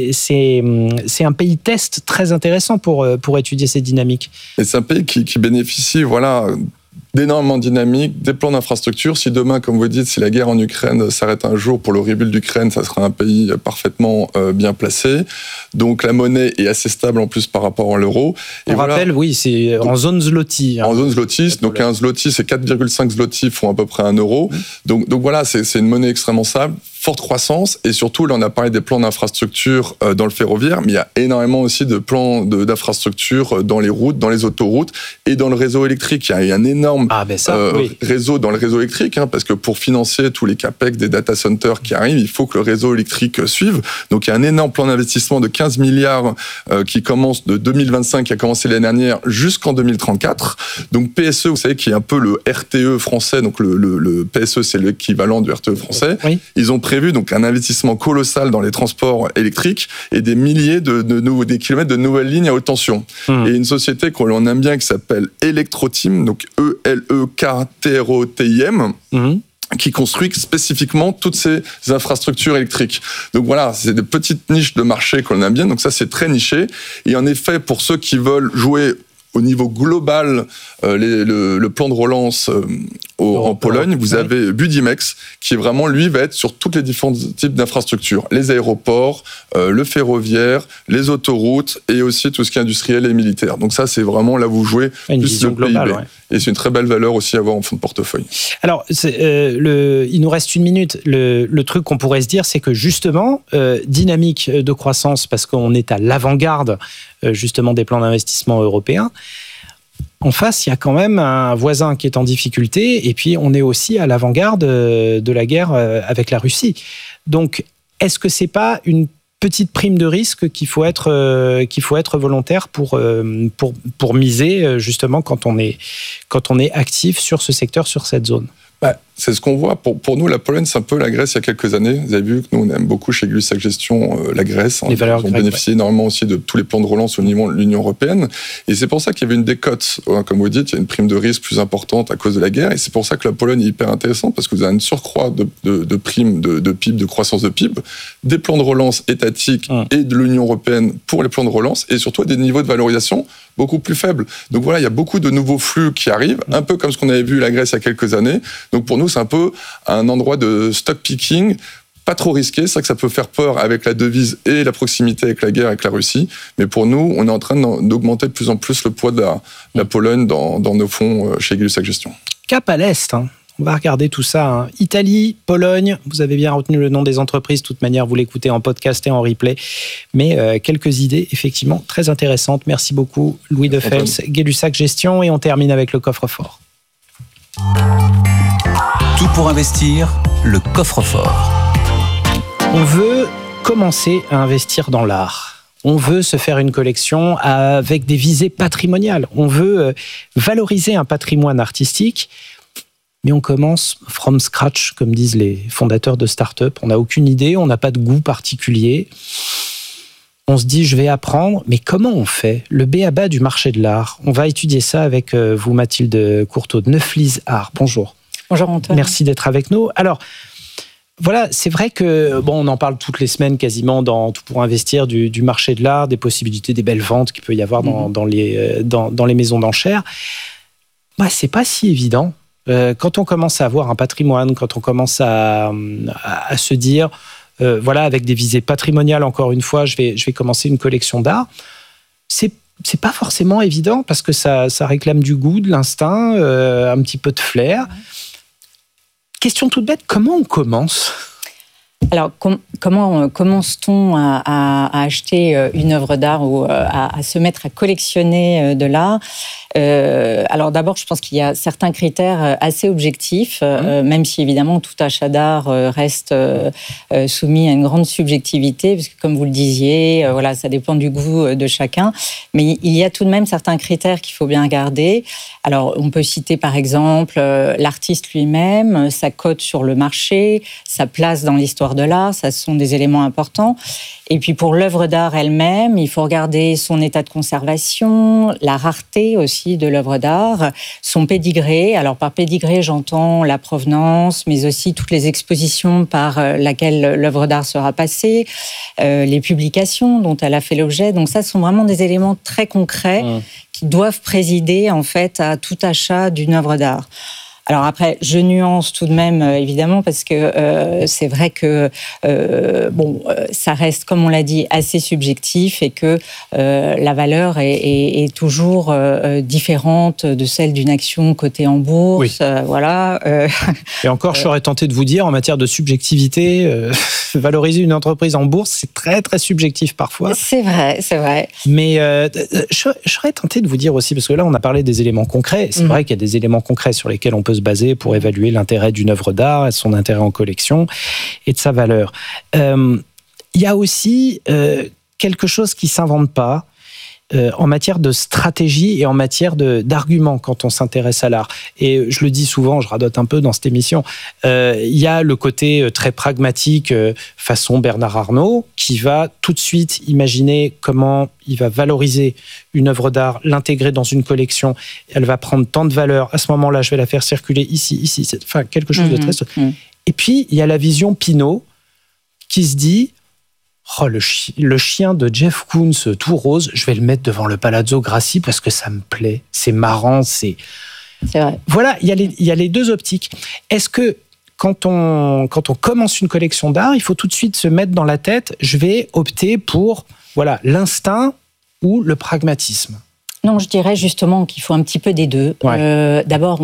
un pays test très intéressant pour étudier ces dynamiques. Et c'est un pays qui bénéficie, d'énormément de dynamique, des plans d'infrastructure. Si demain, comme vous dites, si la guerre en Ukraine s'arrête un jour pour le rebuild d'Ukraine, ça sera un pays parfaitement bien placé. Donc la monnaie est assez stable en plus par rapport à l'euro. Et on rappelle, c'est en zone zloty. En zone zloty, donc un zloty, c'est 4,5 zloty font à peu près 1 euro. Donc voilà, c'est une monnaie extrêmement stable. Forte croissance, et surtout, là, on a parlé des plans d'infrastructure dans le ferroviaire, mais il y a énormément aussi de plans d'infrastructure dans les routes, dans les autoroutes et dans le réseau électrique. Il y a un énorme réseau dans le réseau électrique, parce que pour financer tous les capex des data centers qui arrivent, il faut que le réseau électrique suive. Donc, il y a un énorme plan d'investissement de 15 milliards qui commence de 2025, qui a commencé l'année dernière, jusqu'en 2034. Donc, PSE, vous savez, qui est un peu le RTE français, donc le PSE, c'est l'équivalent du RTE français. Oui. Ils ont prévu donc un investissement colossal dans les transports électriques et des milliers des kilomètres de nouvelles lignes à haute tension. Et une société qu'on aime bien qui s'appelle Electrotim, donc ELEKTROTIM, qui construit spécifiquement toutes ces infrastructures électriques. Donc voilà, c'est des petites niches de marché qu'on aime bien, donc ça c'est très niché. Et en effet, pour ceux qui veulent jouer au niveau global, le plan de relance en Pologne, vous avez Budimex, qui vraiment, lui, va être sur tous les différents types d'infrastructures. Les aéroports, le ferroviaire, les autoroutes, et aussi tout ce qui est industriel et militaire. Donc ça, c'est vraiment là où vous jouez plus le globale, PIB. Et c'est une très belle valeur aussi à avoir en fonds de portefeuille. Alors, il nous reste 1 minute. Le truc qu'on pourrait se dire, c'est que justement, dynamique de croissance, parce qu'on est à l'avant-garde justement des plans d'investissement européens. En face, il y a quand même un voisin qui est en difficulté, et puis on est aussi à l'avant-garde de la guerre avec la Russie. Donc, est-ce que c'est pas une petite prime de risque qu'il faut être volontaire pour miser justement quand on est actif sur ce secteur, sur cette zone? C'est ce qu'on voit. Pour nous, la Pologne, c'est un peu la Grèce il y a quelques années. Vous avez vu que nous, on aime beaucoup chez Gay-Lussac Gestion la Grèce. Les valeurs grecques, bénéficié énormément aussi de tous les plans de relance au niveau de l'Union européenne. Et c'est pour ça qu'il y avait une décote. Comme vous dites, il y a une prime de risque plus importante à cause de la guerre. Et c'est pour ça que la Pologne est hyper intéressante, parce que vous avez une surcroît de primes de PIB, de croissance de PIB, des plans de relance étatiques et de l'Union européenne pour les plans de relance, et surtout des niveaux de valorisation beaucoup plus faibles. Donc voilà, il y a beaucoup de nouveaux flux qui arrivent, un peu comme ce qu'on avait vu la Grèce il y a quelques années. Donc pour nous, c'est un peu un endroit de stock picking, pas trop risqué. C'est vrai que ça peut faire peur avec la devise et la proximité avec la guerre avec la Russie. Mais pour nous, on est en train d'augmenter de plus en plus le poids de la Pologne dans nos fonds chez Gay-Lussac Gestion. Cap à l'Est, On va regarder tout ça. Italie, Pologne, vous avez bien retenu le nom des entreprises. De toute manière, vous l'écoutez en podcast et en replay. Mais quelques idées, effectivement, très intéressantes. Merci beaucoup, Louis Defels, Gay-Lussac Gestion. Et on termine avec le coffre-fort. Tout pour investir, le coffre-fort. On veut commencer à investir dans l'art. On veut se faire une collection avec des visées patrimoniales. On veut valoriser un patrimoine artistique. Mais on commence from scratch, comme disent les fondateurs de start-up. On n'a aucune idée, on n'a pas de goût particulier. On se dit, je vais apprendre, mais comment on fait? Le b.a.-ba du marché de l'art. On va étudier ça avec vous, Mathilde Courtaud, de Neuflize Art. Bonjour. Bonjour, Antoine. Merci d'être avec nous. Alors, voilà, c'est vrai que, on en parle toutes les semaines quasiment dans Tout pour investir du marché de l'art, des possibilités, des belles ventes qu'il peut y avoir dans les maisons d'enchères. C'est pas si évident. Quand on commence à avoir un patrimoine, quand on commence à se dire, avec des visées patrimoniales, encore une fois, je vais commencer une collection d'art, c'est c'est pas forcément évident parce que ça réclame du goût, de l'instinct, un petit peu de flair. Question toute bête, comment on commence ? Alors, comment commence-t-on à acheter une œuvre d'art ou à se mettre à collectionner de l'art ? Alors d'abord, je pense qu'il y a certains critères assez objectifs, même si évidemment tout achat d'art reste soumis à une grande subjectivité, parce que comme vous le disiez, voilà, ça dépend du goût de chacun. Mais il y a tout de même certains critères qu'il faut bien garder. Alors, on peut citer par exemple l'artiste lui-même, sa cote sur le marché, sa place dans l'histoire de l'art, ça ce sont des éléments importants. Et puis pour l'œuvre d'art elle-même, il faut regarder son état de conservation, la rareté aussi de l'œuvre d'art, son pédigré. Alors par pédigré, j'entends la provenance, mais aussi toutes les expositions par laquelle l'œuvre d'art sera passée, les publications dont elle a fait l'objet. Donc ça, ce sont vraiment des éléments très concrets qui doivent présider en fait à tout achat d'une œuvre d'art. Alors après, je nuance tout de même, évidemment, parce que c'est vrai que ça reste, comme on l'a dit, assez subjectif et que la valeur est toujours différente de celle d'une action cotée en bourse. Oui. Voilà. Et encore, je serais tenté de vous dire, en matière de subjectivité, valoriser une entreprise en bourse, c'est très, très subjectif parfois. C'est vrai, c'est vrai. Mais je serais tenté de vous dire aussi, parce que là, on a parlé des éléments concrets. C'est vrai qu'il y a des éléments concrets sur lesquels on peut se baser pour évaluer l'intérêt d'une œuvre d'art, son intérêt en collection et de sa valeur. Il y a aussi quelque chose qui ne s'invente pas en matière de stratégie et en matière d'arguments quand on s'intéresse à l'art. Et je le dis souvent, je radote un peu dans cette émission, il y a le côté très pragmatique façon Bernard Arnault qui va tout de suite imaginer comment il va valoriser une œuvre d'art, l'intégrer dans une collection, elle va prendre tant de valeur, à ce moment-là je vais la faire circuler ici, enfin quelque chose de très... Et puis il y a la vision Pinault qui se dit oh, le chien de Jeff Koons tout rose, je vais le mettre devant le Palazzo Grassi parce que ça me plaît, c'est marrant, c'est vrai. Voilà, il y a les deux optiques. Est-ce que quand on commence une collection d'art, il faut tout de suite se mettre dans la tête, je vais opter pour l'instinct ou le pragmatisme? Non, je dirais justement qu'il faut un petit peu des deux. Ouais. D'abord,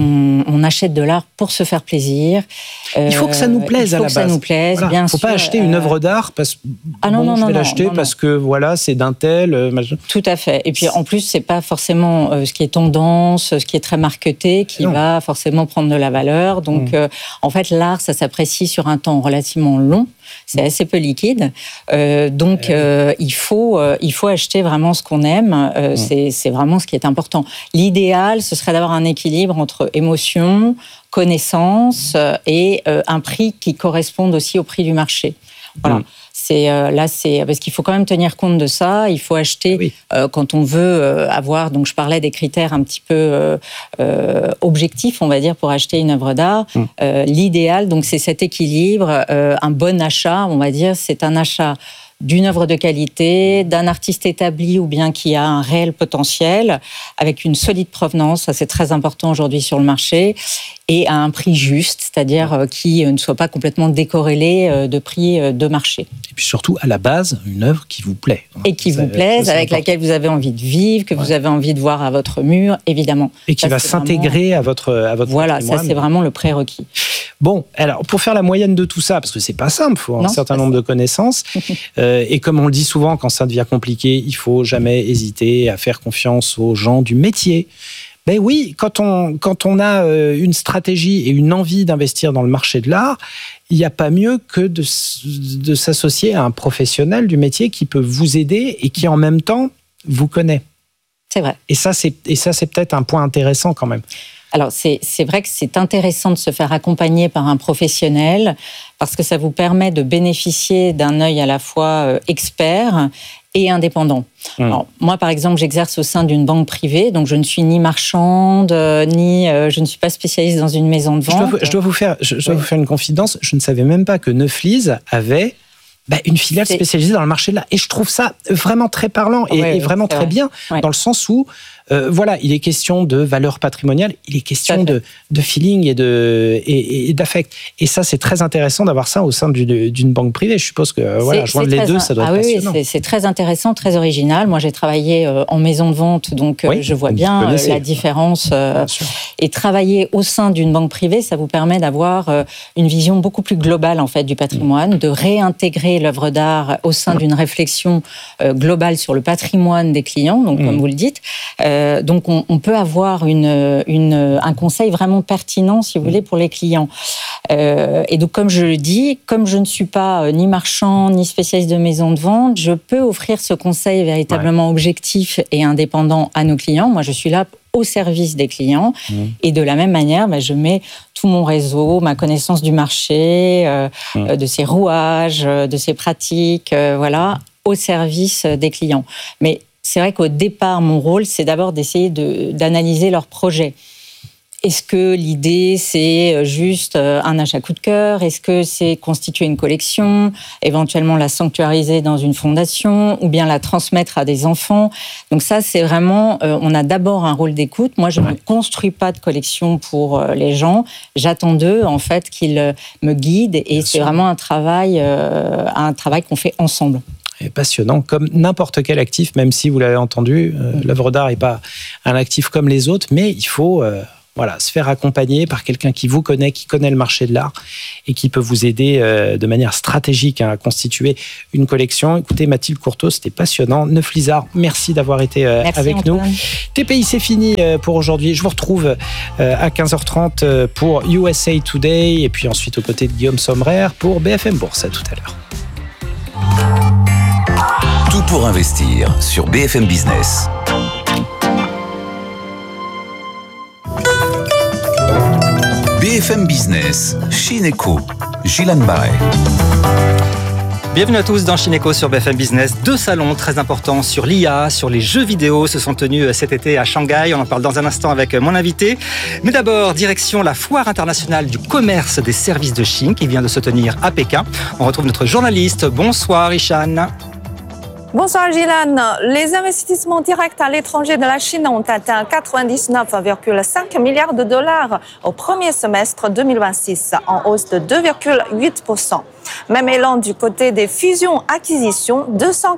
on achète de l'art pour se faire plaisir. Il faut que ça nous plaise à la base. Il faut que ça nous plaise, voilà. bien sûr. Il ne faut pas acheter une œuvre d'art parce que je vais l'acheter parce que voilà, c'est d'un tel. Tout à fait. Et puis en plus, c'est pas forcément ce qui est tendance, ce qui est très marketé, qui va forcément prendre de la valeur. Donc, en fait, l'art, ça s'apprécie sur un temps relativement long. C'est assez peu liquide. Donc, il faut acheter vraiment ce qu'on aime. C'est vraiment ce qui est important. L'idéal, ce serait d'avoir un équilibre entre émotion, connaissance et un prix qui corresponde aussi au prix du marché. Voilà. Parce qu'il faut quand même tenir compte de ça. Il faut acheter quand on veut avoir. Donc, je parlais des critères un petit peu objectifs, on va dire, pour acheter une œuvre d'art. L'idéal, donc, c'est cet équilibre. Un bon achat, on va dire, c'est un achat d'une œuvre de qualité, d'un artiste établi ou bien qui a un réel potentiel, avec une solide provenance, ça c'est très important aujourd'hui sur le marché, et à un prix juste, c'est-à-dire qui ne soit pas complètement décorrélé de prix de marché. Et puis surtout, à la base, une œuvre qui vous plaît. Et qui vous plaise, avec laquelle vous avez envie de vivre, que vous avez envie de voir à votre mur, évidemment. Et qui va s'intégrer à votre Voilà, patrimoine. Ça c'est vraiment le prérequis. Bon, alors pour faire la moyenne de tout ça, parce que c'est pas simple, il faut un certain nombre de connaissances, et comme on le dit souvent, quand ça devient compliqué, il faut jamais hésiter à faire confiance aux gens du métier. Ben oui, quand on a une stratégie et une envie d'investir dans le marché de l'art, il n'y a pas mieux que de s'associer à un professionnel du métier qui peut vous aider et qui en même temps vous connaît. C'est vrai. Et ça, c'est peut-être un point intéressant quand même. Alors, c'est vrai que c'est intéressant de se faire accompagner par un professionnel parce que ça vous permet de bénéficier d'un œil à la fois expert et indépendant. Alors, moi, par exemple, j'exerce au sein d'une banque privée, donc je ne suis ni marchande, ni je ne suis pas spécialiste dans une maison de vente. Je dois vous faire une confidence. Je ne savais même pas que Neuflize avait une filiale spécialisée dans le marché de l'art. Et je trouve ça vraiment très parlant et vraiment très bien, dans le sens où Voilà, il est question de valeur patrimoniale, il est question de feeling et d'affect. Et ça, c'est très intéressant d'avoir ça au sein d'une banque privée. Je suppose que joindre les deux, ça doit être passionnant. Oui, c'est très intéressant, très original. Moi, j'ai travaillé en maison de vente, donc je vois bien la différence. Et travailler au sein d'une banque privée, ça vous permet d'avoir une vision beaucoup plus globale en fait du patrimoine, de réintégrer l'œuvre d'art au sein d'une réflexion globale sur le patrimoine des clients. Donc, comme vous le dites, donc on peut avoir un conseil vraiment pertinent, si vous voulez, pour les clients. Et donc, comme je le dis, comme je ne suis pas ni marchand ni spécialiste de maison de vente, je peux offrir ce conseil véritablement objectif et indépendant à nos clients. Moi, je suis là au service des clients. Et de la même manière, je mets tout mon réseau, ma connaissance du marché, de ses rouages, de ses pratiques, au service des clients. Mais c'est vrai qu'au départ, mon rôle, c'est d'abord d'essayer d'analyser leurs projets. Est-ce que l'idée, c'est juste un achat coup de cœur? Est-ce que c'est constituer une collection, éventuellement la sanctuariser dans une fondation ou bien la transmettre à des enfants? Donc ça, c'est vraiment, on a d'abord un rôle d'écoute. Moi, je ne construis pas de collection pour les gens. J'attends d'eux, en fait, qu'ils me guident et c'est vraiment un travail qu'on fait ensemble. Et passionnant, comme n'importe quel actif, même si vous l'avez entendu, l'œuvre d'art n'est pas un actif comme les autres, mais il faut se faire accompagner par quelqu'un qui vous connaît, qui connaît le marché de l'art et qui peut vous aider de manière stratégique à constituer une collection. Écoutez, Mathilde Courteau, c'était passionnant. Neuflisard, merci d'avoir été avec Antoine. Nous. TPI, c'est fini pour aujourd'hui. Je vous retrouve à 15h30 pour USA Today et puis ensuite aux côtés de Guillaume Sommerer pour BFM Bourse. À tout à l'heure. Tout pour investir sur BFM Business. BFM Business, Chineco, Gilles Barret. Bienvenue à tous dans Chineco sur BFM Business. 2 salons très importants sur l'IA, sur les jeux vidéo se sont tenus cet été à Shanghai. On en parle dans un instant avec mon invité. Mais d'abord, direction la foire internationale du commerce des services de Chine qui vient de se tenir à Pékin. On retrouve notre journaliste. Bonsoir Ishan. Bonsoir Gilles. Les investissements directs à l'étranger de la Chine ont atteint 99,5 milliards de dollars au premier semestre 2026, en hausse de 2,8%. Même élan du côté des fusions-acquisitions,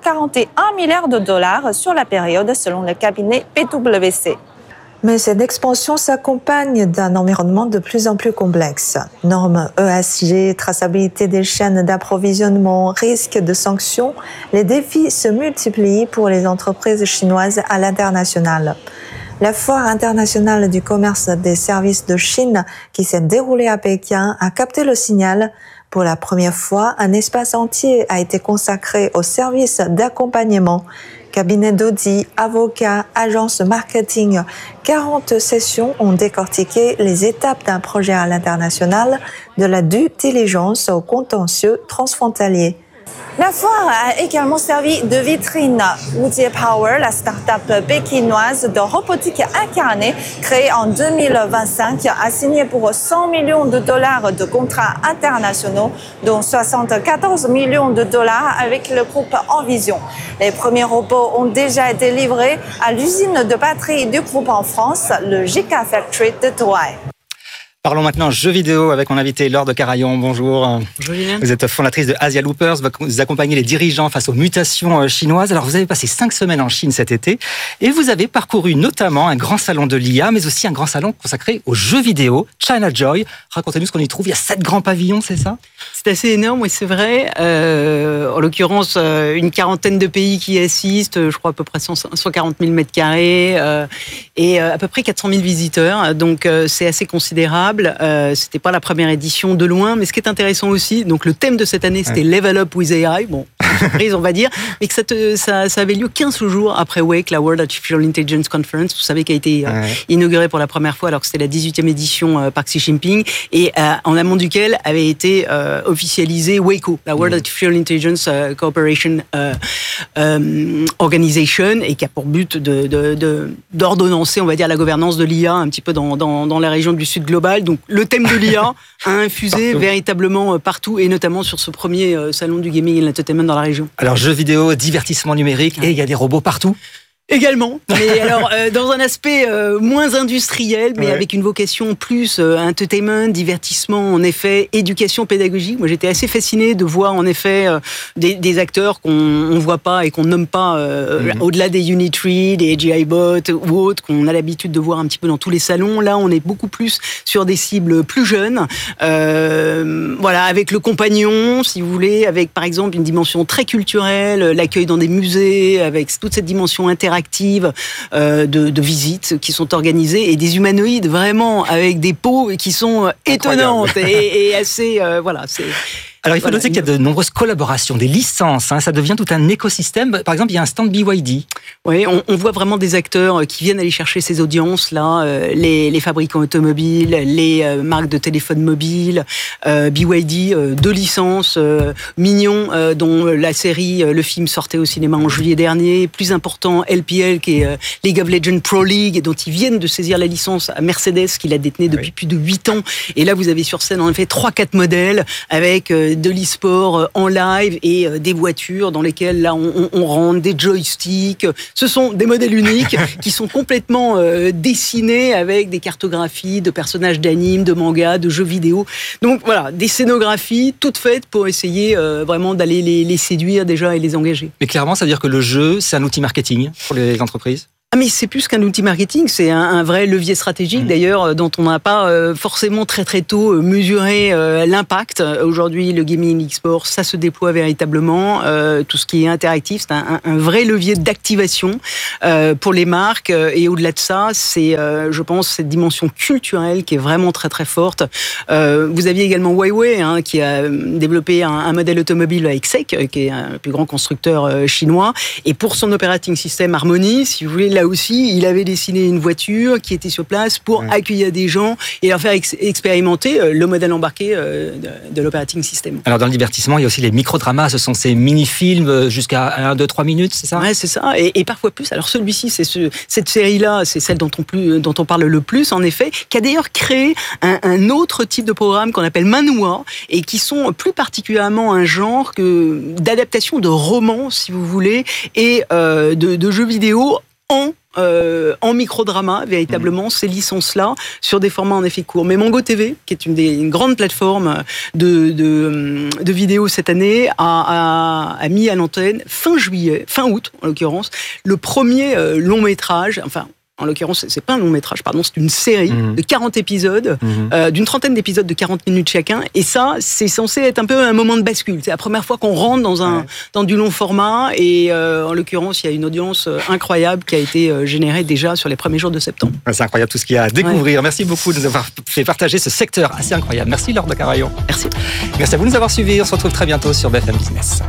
241 milliards de dollars sur la période selon le cabinet PwC. Mais cette expansion s'accompagne d'un environnement de plus en plus complexe. Normes ESG, traçabilité des chaînes d'approvisionnement, risque de sanctions, les défis se multiplient pour les entreprises chinoises à l'international. La foire internationale du commerce des services de Chine, qui s'est déroulée à Pékin, a capté le signal. Pour la première fois, un espace entier a été consacré aux services d'accompagnement. Cabinet d'audit, avocats, agences marketing, 40 sessions ont décortiqué les étapes d'un projet à l'international, de la due diligence au contentieux transfrontalier. La foire a également servi de vitrine. Wujie Power, la start-up pékinoise de robotique incarnée, créée en 2025, a signé pour 100 millions de dollars de contrats internationaux, dont 74 millions de dollars avec le groupe Envision. Les premiers robots ont déjà été livrés à l'usine de batterie du groupe en France, le Gika Factory de Douai. Parlons maintenant jeux vidéo avec mon invité Laure de Carayon. Bonjour. Bonjour Julien. Vous êtes fondatrice de Asia Loopers, vous accompagnez les dirigeants face aux mutations chinoises. Alors vous avez passé 5 semaines en Chine cet été et vous avez parcouru notamment un grand salon de l'IA, mais aussi un grand salon consacré aux jeux vidéo, China Joy. Racontez-nous ce qu'on y trouve. Il y a 7 grands pavillons, c'est ça? C'est assez énorme, oui, c'est vrai. En l'occurrence, une quarantaine de pays qui y assistent, je crois à peu près 140 000 mètres carrés et à peu près 400 000 visiteurs. Donc c'est assez considérable. C'était pas la première édition de loin, mais ce qui est intéressant aussi, donc le thème de cette année, c'était Level Up with AI. Bon, surprise, on va dire, mais que ça avait lieu 15 jours après Wake, la World Artificial Intelligence Conference, vous savez, qui a été inaugurée pour la première fois, alors que c'était la 18e édition par Xi Jinping, et en amont duquel avait été officialisé WACO, la World Artificial Intelligence Cooperation Organization, et qui a pour but d'ordonnancer, on va dire, la gouvernance de l'IA un petit peu dans la région du Sud global. Donc le thème de l'IA a infusé véritablement partout, et notamment sur ce premier salon du gaming et de l'entertainment dans la région. Alors jeux vidéo, divertissement numérique, et il y a des robots partout. Également, mais alors dans un aspect moins industriel, mais avec une vocation plus entertainment, divertissement, en effet, éducation pédagogique. Moi, j'étais assez fasciné de voir en effet des acteurs qu'on voit pas et qu'on nomme pas au-delà des Unitree, des GI Bot ou autres qu'on a l'habitude de voir un petit peu dans tous les salons. Là, on est beaucoup plus sur des cibles plus jeunes, voilà, avec le compagnon, si vous voulez, avec par exemple une dimension très culturelle, l'accueil dans des musées, avec toute cette dimension interactive de visites qui sont organisées et des humanoïdes vraiment avec des peaux qui sont étonnantes et assez voilà. Alors, il faut noter qu'il y a de nombreuses collaborations, des licences, ça devient tout un écosystème. Par exemple, il y a un stand BYD. Oui, on voit vraiment des acteurs qui viennent aller chercher ces audiences-là, les fabricants automobiles, les marques de téléphones mobiles, BYD, 2 licences, Mignon, dont la série, le film sortait au cinéma en juillet dernier, plus important, LPL, qui est League of Legends Pro League, et dont ils viennent de saisir la licence à Mercedes, qui la détenait depuis plus de 8 ans. Et là, vous avez sur scène, en effet, 3-4 modèles, avec de l'e-sport en live et des voitures dans lesquelles là on rentre des joysticks. Ce sont des modèles uniques qui sont complètement dessinés avec des cartographies de personnages d'anime, de manga, de jeux vidéo. Donc voilà, des scénographies toutes faites pour essayer vraiment d'aller les séduire déjà et les engager. Mais clairement, ça veut dire que le jeu, c'est un outil marketing pour les entreprises ? Ah mais c'est plus qu'un outil marketing, c'est un vrai levier stratégique d'ailleurs dont on n'a pas forcément très tôt mesuré l'impact. Aujourd'hui, le gaming e-sport, ça se déploie véritablement. Tout ce qui est interactif, c'est un vrai levier d'activation pour les marques. Et au-delà de ça, c'est, je pense, cette dimension culturelle qui est vraiment très forte. Vous aviez également Huawei qui a développé un modèle automobile avec SEIC, qui est un plus grand constructeur chinois. Et pour son operating system Harmony, si vous voulez, là aussi, il avait dessiné une voiture qui était sur place pour accueillir des gens et leur faire expérimenter le modèle embarqué de l'operating system. Alors dans le divertissement, il y a aussi les microdramas, ce sont ces mini-films jusqu'à 1, 2, 3 minutes, c'est ça ? Ouais, c'est ça, et parfois plus. Alors celui-ci, cette série-là, c'est celle dont on parle le plus, en effet, qui a d'ailleurs créé un autre type de programme qu'on appelle manhwa, et qui sont plus particulièrement un genre d'adaptation de romans, si vous voulez, et de jeux vidéo en microdrama, véritablement, ces licences-là, sur des formats en effet courts. Mais Mango TV, qui est une grande plateforme de vidéos cette année, a mis à l'antenne fin août, en l'occurrence, le premier long métrage, enfin, en l'occurrence, c'est pas un long métrage, pardon, c'est une série de 40 épisodes, d'une trentaine d'épisodes de 40 minutes chacun. Et ça, c'est censé être un peu un moment de bascule. C'est la première fois qu'on rentre dans du long format. Et en l'occurrence, il y a une audience incroyable qui a été générée déjà sur les premiers jours de septembre. C'est incroyable tout ce qu'il y a à découvrir. Merci beaucoup de nous avoir fait partager ce secteur assez incroyable. Merci Laure de Carayon. Merci. Merci à vous de nous avoir suivis. On se retrouve très bientôt sur BFM Business.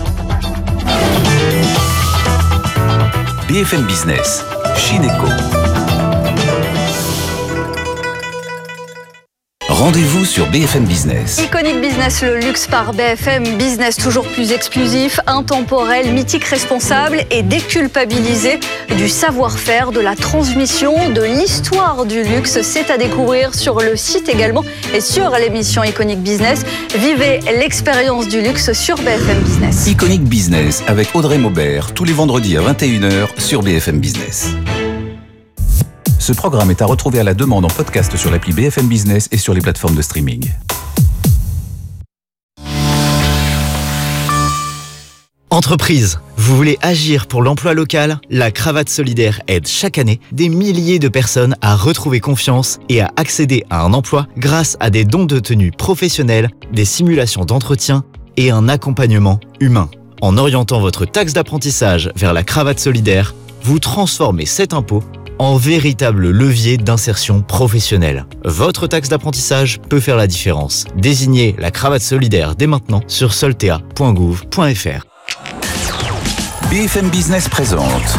BFM Business, Chineco. Rendez-vous sur BFM Business. Iconic Business, le luxe par BFM Business, toujours plus exclusif, intemporel, mythique, responsable et déculpabilisé du savoir-faire, de la transmission, de l'histoire du luxe. C'est à découvrir sur le site également et sur l'émission Iconic Business. Vivez l'expérience du luxe sur BFM Business. Iconic Business avec Audrey Maubert, tous les vendredis à 21h sur BFM Business. Ce programme est à retrouver à la demande en podcast sur l'appli BFM Business et sur les plateformes de streaming. Entreprise, vous voulez agir pour l'emploi local ? La Cravate Solidaire aide chaque année des milliers de personnes à retrouver confiance et à accéder à un emploi grâce à des dons de tenue professionnels, des simulations d'entretien et un accompagnement humain. En orientant votre taxe d'apprentissage vers la Cravate Solidaire, vous transformez cet impôt en véritable levier d'insertion professionnelle. Votre taxe d'apprentissage peut faire la différence. Désignez la Cravate Solidaire dès maintenant sur soltea.gouv.fr. BFM Business présente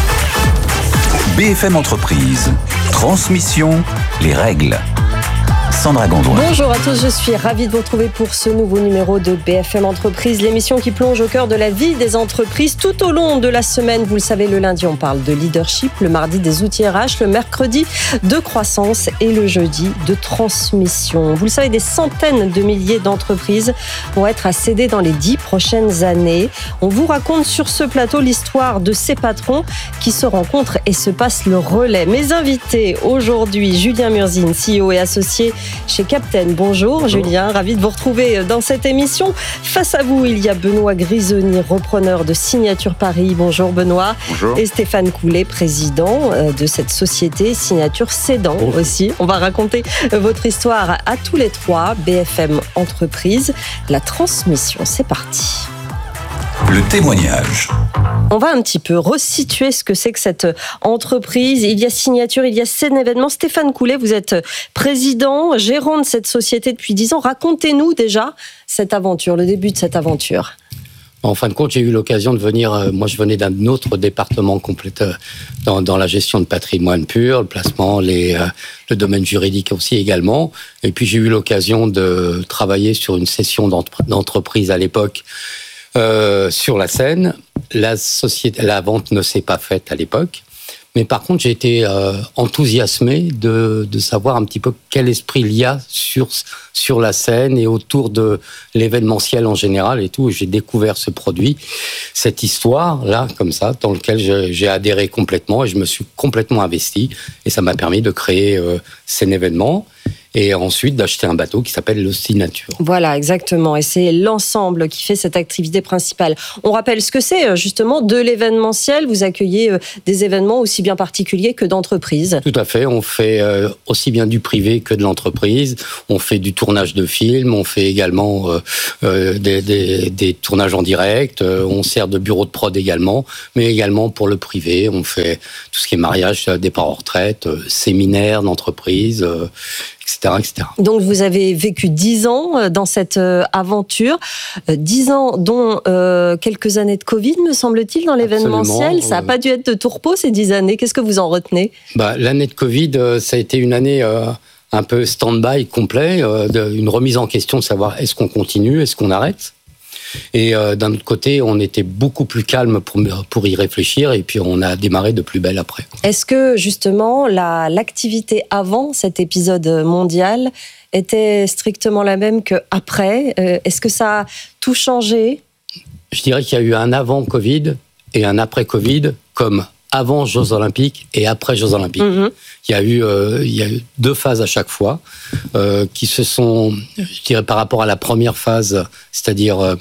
BFM Entreprise. Transmission, les règles. Sandra Gondouin. Bonjour à tous, je suis ravie de vous retrouver pour ce nouveau numéro de BFM Entreprise, l'émission qui plonge au cœur de la vie des entreprises tout au long de la semaine. Vous le savez, le lundi, on parle de leadership, le mardi des outils RH, le mercredi de croissance et le jeudi de transmission. Vous le savez, des centaines de milliers d'entreprises vont être à céder dans les 10 prochaines années. On vous raconte sur ce plateau l'histoire de ces patrons qui se rencontrent et se passent le relais. Mes invités aujourd'hui, Julien Murzin, CEO et associé chez Captain. Bonjour Julien, ravi de vous retrouver dans cette émission. Face à vous, il y a Benoît Grisoni, repreneur de Signature Paris. Bonjour Benoît. Bonjour. Et Stéphane Coulet, président de cette société Signature Cédant aussi. On va raconter votre histoire à tous les trois. BFM Entreprise, la transmission, c'est parti. Le témoignage. On va un petit peu resituer ce que c'est que cette entreprise. Il y a Signature, il y a Cédant Événements. Stéphane Coulet, vous êtes président, gérant de cette société depuis 10 ans. Racontez-nous déjà cette aventure, le début de cette aventure. En fin de compte, j'ai eu l'occasion de venir, moi je venais d'un autre département complet dans la gestion de patrimoine pur, le placement, le domaine juridique aussi également. Et puis j'ai eu l'occasion de travailler sur une session d'entreprise à l'époque sur la Seine. La vente ne s'est pas faite à l'époque. Mais par contre, j'ai été enthousiasmé de savoir un petit peu quel esprit il y a sur la scène et autour de l'événementiel en général et tout. J'ai découvert ce produit, cette histoire-là, comme ça, dans lequel j'ai adhéré complètement et je me suis complètement investi. Et ça m'a permis de créer cet événement et ensuite d'acheter un bateau qui s'appelle le Signature. Voilà, exactement. Et c'est l'ensemble qui fait cette activité principale. On rappelle ce que c'est, justement, de l'événementiel. Vous accueillez des événements aussi bien particuliers que d'entreprises. Tout à fait. On fait aussi bien du privé que de l'entreprise. On fait du tournage de films. On fait également des tournages en direct. On sert de bureau de prod également. Mais également pour le privé. On fait tout ce qui est mariage, départ en retraite, séminaires d'entreprise, etc., etc. Donc vous avez vécu 10 ans dans cette aventure, 10 ans dont quelques années de Covid, me semble-t-il, dans l'événementiel. Ça n'a pas dû être de tout repos ces 10 années. Qu'est-ce que vous en retenez ? L'année de Covid, ça a été une année un peu stand-by complet, une remise en question de savoir est-ce qu'on continue, est-ce qu'on arrête ? Et d'un autre côté, on était beaucoup plus calme pour y réfléchir et puis on a démarré de plus belle après. Est-ce que justement l'activité avant cet épisode mondial était strictement la même qu'après ? Est-ce que ça a tout changé ? Je dirais qu'il y a eu un avant Covid et un après Covid, comme avant Jeux Olympiques et après Jeux Olympiques. Mm-hmm. Il y a eu 2 phases à chaque fois qui se sont, je dirais par rapport à la première phase, c'est-à-dire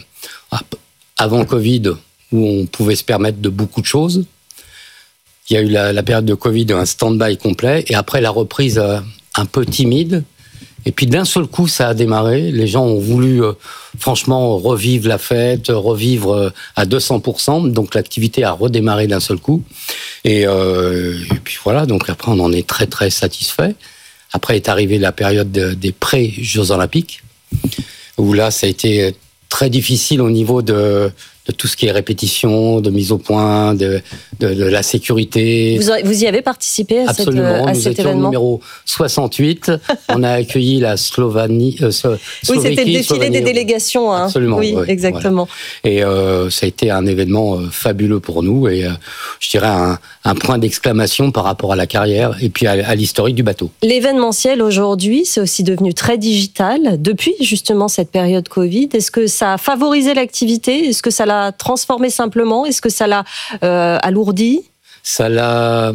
avant Covid, où on pouvait se permettre de beaucoup de choses. Il y a eu la période de Covid, un stand-by complet, et après la reprise un peu timide. Et puis d'un seul coup, ça a démarré. Les gens ont voulu franchement revivre la fête, revivre à 200%. Donc l'activité a redémarré d'un seul coup. Et puis voilà, donc après on en est très très satisfait. Après est arrivée la période des pré-Jeux Olympiques, où là ça a été très difficile au niveau de tout ce qui est répétition, de mise au point, de la sécurité. Vous y avez participé à cet événement ? Nous étions numéro 68. On a accueilli la Slovénie. Oui, c'était le défilé des délégations. Hein. Absolument. Oui, exactement. Voilà. Et ça a été un événement fabuleux pour nous et je dirais un point d'exclamation par rapport à la carrière et puis à l'historique du bateau. L'événementiel aujourd'hui, c'est aussi devenu très digital depuis justement cette période Covid. Est-ce que ça a favorisé l'activité ? Est-ce que ça l'a transformé simplement ? Est-ce que ça l'a alourdi ? Ça l'a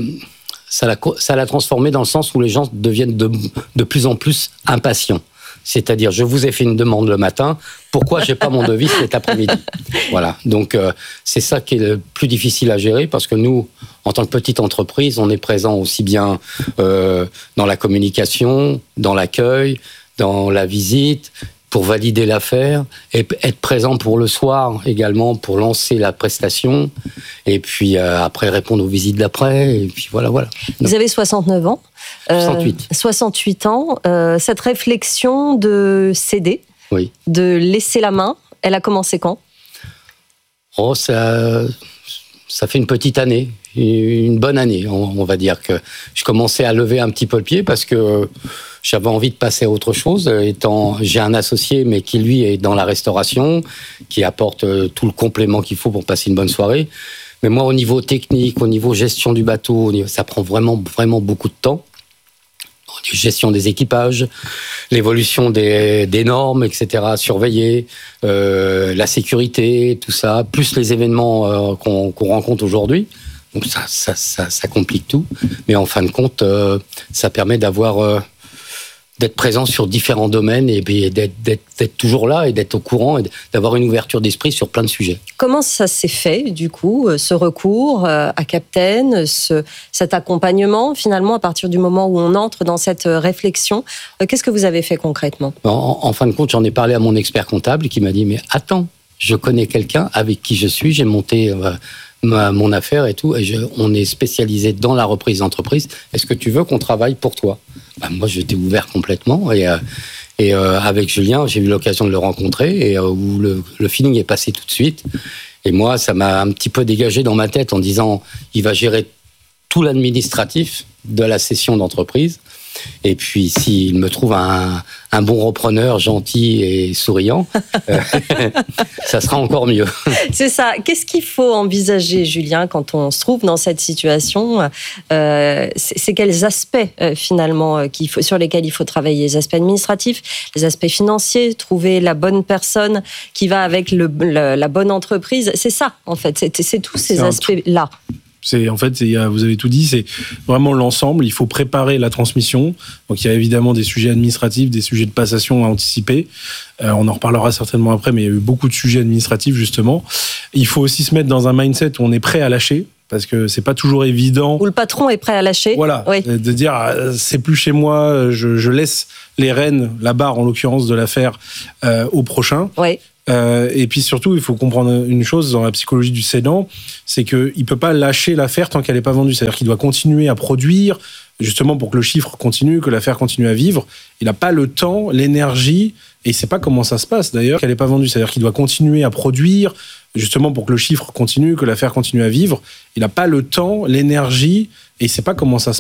transformé dans le sens où les gens deviennent de plus en plus impatients. C'est-à-dire, je vous ai fait une demande le matin, pourquoi j'ai pas mon devis cet après-midi ? Voilà. Donc, c'est ça qui est le plus difficile à gérer parce que nous, en tant que petite entreprise, on est présent aussi bien dans la communication, dans l'accueil, dans la visite, pour valider l'affaire et être présent pour le soir également pour lancer la prestation et puis après répondre aux visites d'après et puis voilà. Vous avez 69 ans. 68 ans. Cette réflexion de céder, de laisser la main, elle a commencé quand ? ça fait une petite année, une bonne année. On va dire que je commençais à lever un petit peu le pied parce que j'avais envie de passer à autre chose. J'ai un associé, mais qui lui est dans la restauration, qui apporte tout le complément qu'il faut pour passer une bonne soirée. Mais moi, au niveau technique, au niveau gestion du bateau, ça prend vraiment, vraiment beaucoup de temps. Gestion des équipages, l'évolution des normes, etc., surveiller, la sécurité, tout ça, plus les événements qu'on rencontre aujourd'hui. Donc ça complique tout. Mais en fin de compte, ça permet d'être présent sur différents domaines et d'être toujours là et d'être au courant et d'avoir une ouverture d'esprit sur plein de sujets. Comment ça s'est fait, du coup, ce recours à Captain, cet accompagnement, finalement, à partir du moment où on entre dans cette réflexion? Qu'est-ce que vous avez fait concrètement? En fin de compte, j'en ai parlé à mon expert comptable qui m'a dit « Mais attends, je connais quelqu'un avec qui je suis, j'ai monté mon affaire et tout, et on est spécialisé dans la reprise d'entreprise. Est-ce que tu veux qu'on travaille pour toi ?» Moi, j'étais ouvert complètement et avec Julien, j'ai eu l'occasion de le rencontrer et où le feeling est passé tout de suite. Et moi, ça m'a un petit peu dégagé dans ma tête en disant il va gérer tout l'administratif de la cession d'entreprise. Et puis, s'il me trouve un bon repreneur gentil et souriant, ça sera encore mieux. C'est ça. Qu'est-ce qu'il faut envisager, Julien, quand on se trouve dans cette situation? C'est quels aspects, finalement, sur lesquels il faut travailler? Les aspects administratifs, les aspects financiers, trouver la bonne personne qui va avec la bonne entreprise. C'est ça, en fait. C'est tous ces aspects-là. Vous avez tout dit, c'est vraiment l'ensemble. Il faut préparer la transmission. Donc, il y a évidemment des sujets administratifs, des sujets de passation à anticiper. On en reparlera certainement après, mais il y a eu beaucoup de sujets administratifs, justement. Il faut aussi se mettre dans un mindset où on est prêt à lâcher, parce que c'est pas toujours évident. Où le patron est prêt à lâcher. Voilà. Oui. De dire, c'est plus chez moi, je laisse les rênes, la barre, en l'occurrence, de l'affaire, au prochain. Oui. Et puis surtout, il faut comprendre une chose dans la psychologie du cédant, c'est qu'il ne peut pas lâcher l'affaire tant qu'elle n'est pas vendue. C'est-à-dire qu'il doit continuer à produire, justement pour que le chiffre continue, que l'affaire continue à vivre. Il n'a pas le temps, l'énergie, et il ne sait pas comment ça se passe d'ailleurs, qu'elle n'est pas vendue. C'est-à-dire qu'il doit continuer à produire, justement pour que le chiffre continue, que l'affaire continue à vivre. Il n'a pas le temps, l'énergie, et il ne sait pas comment ça se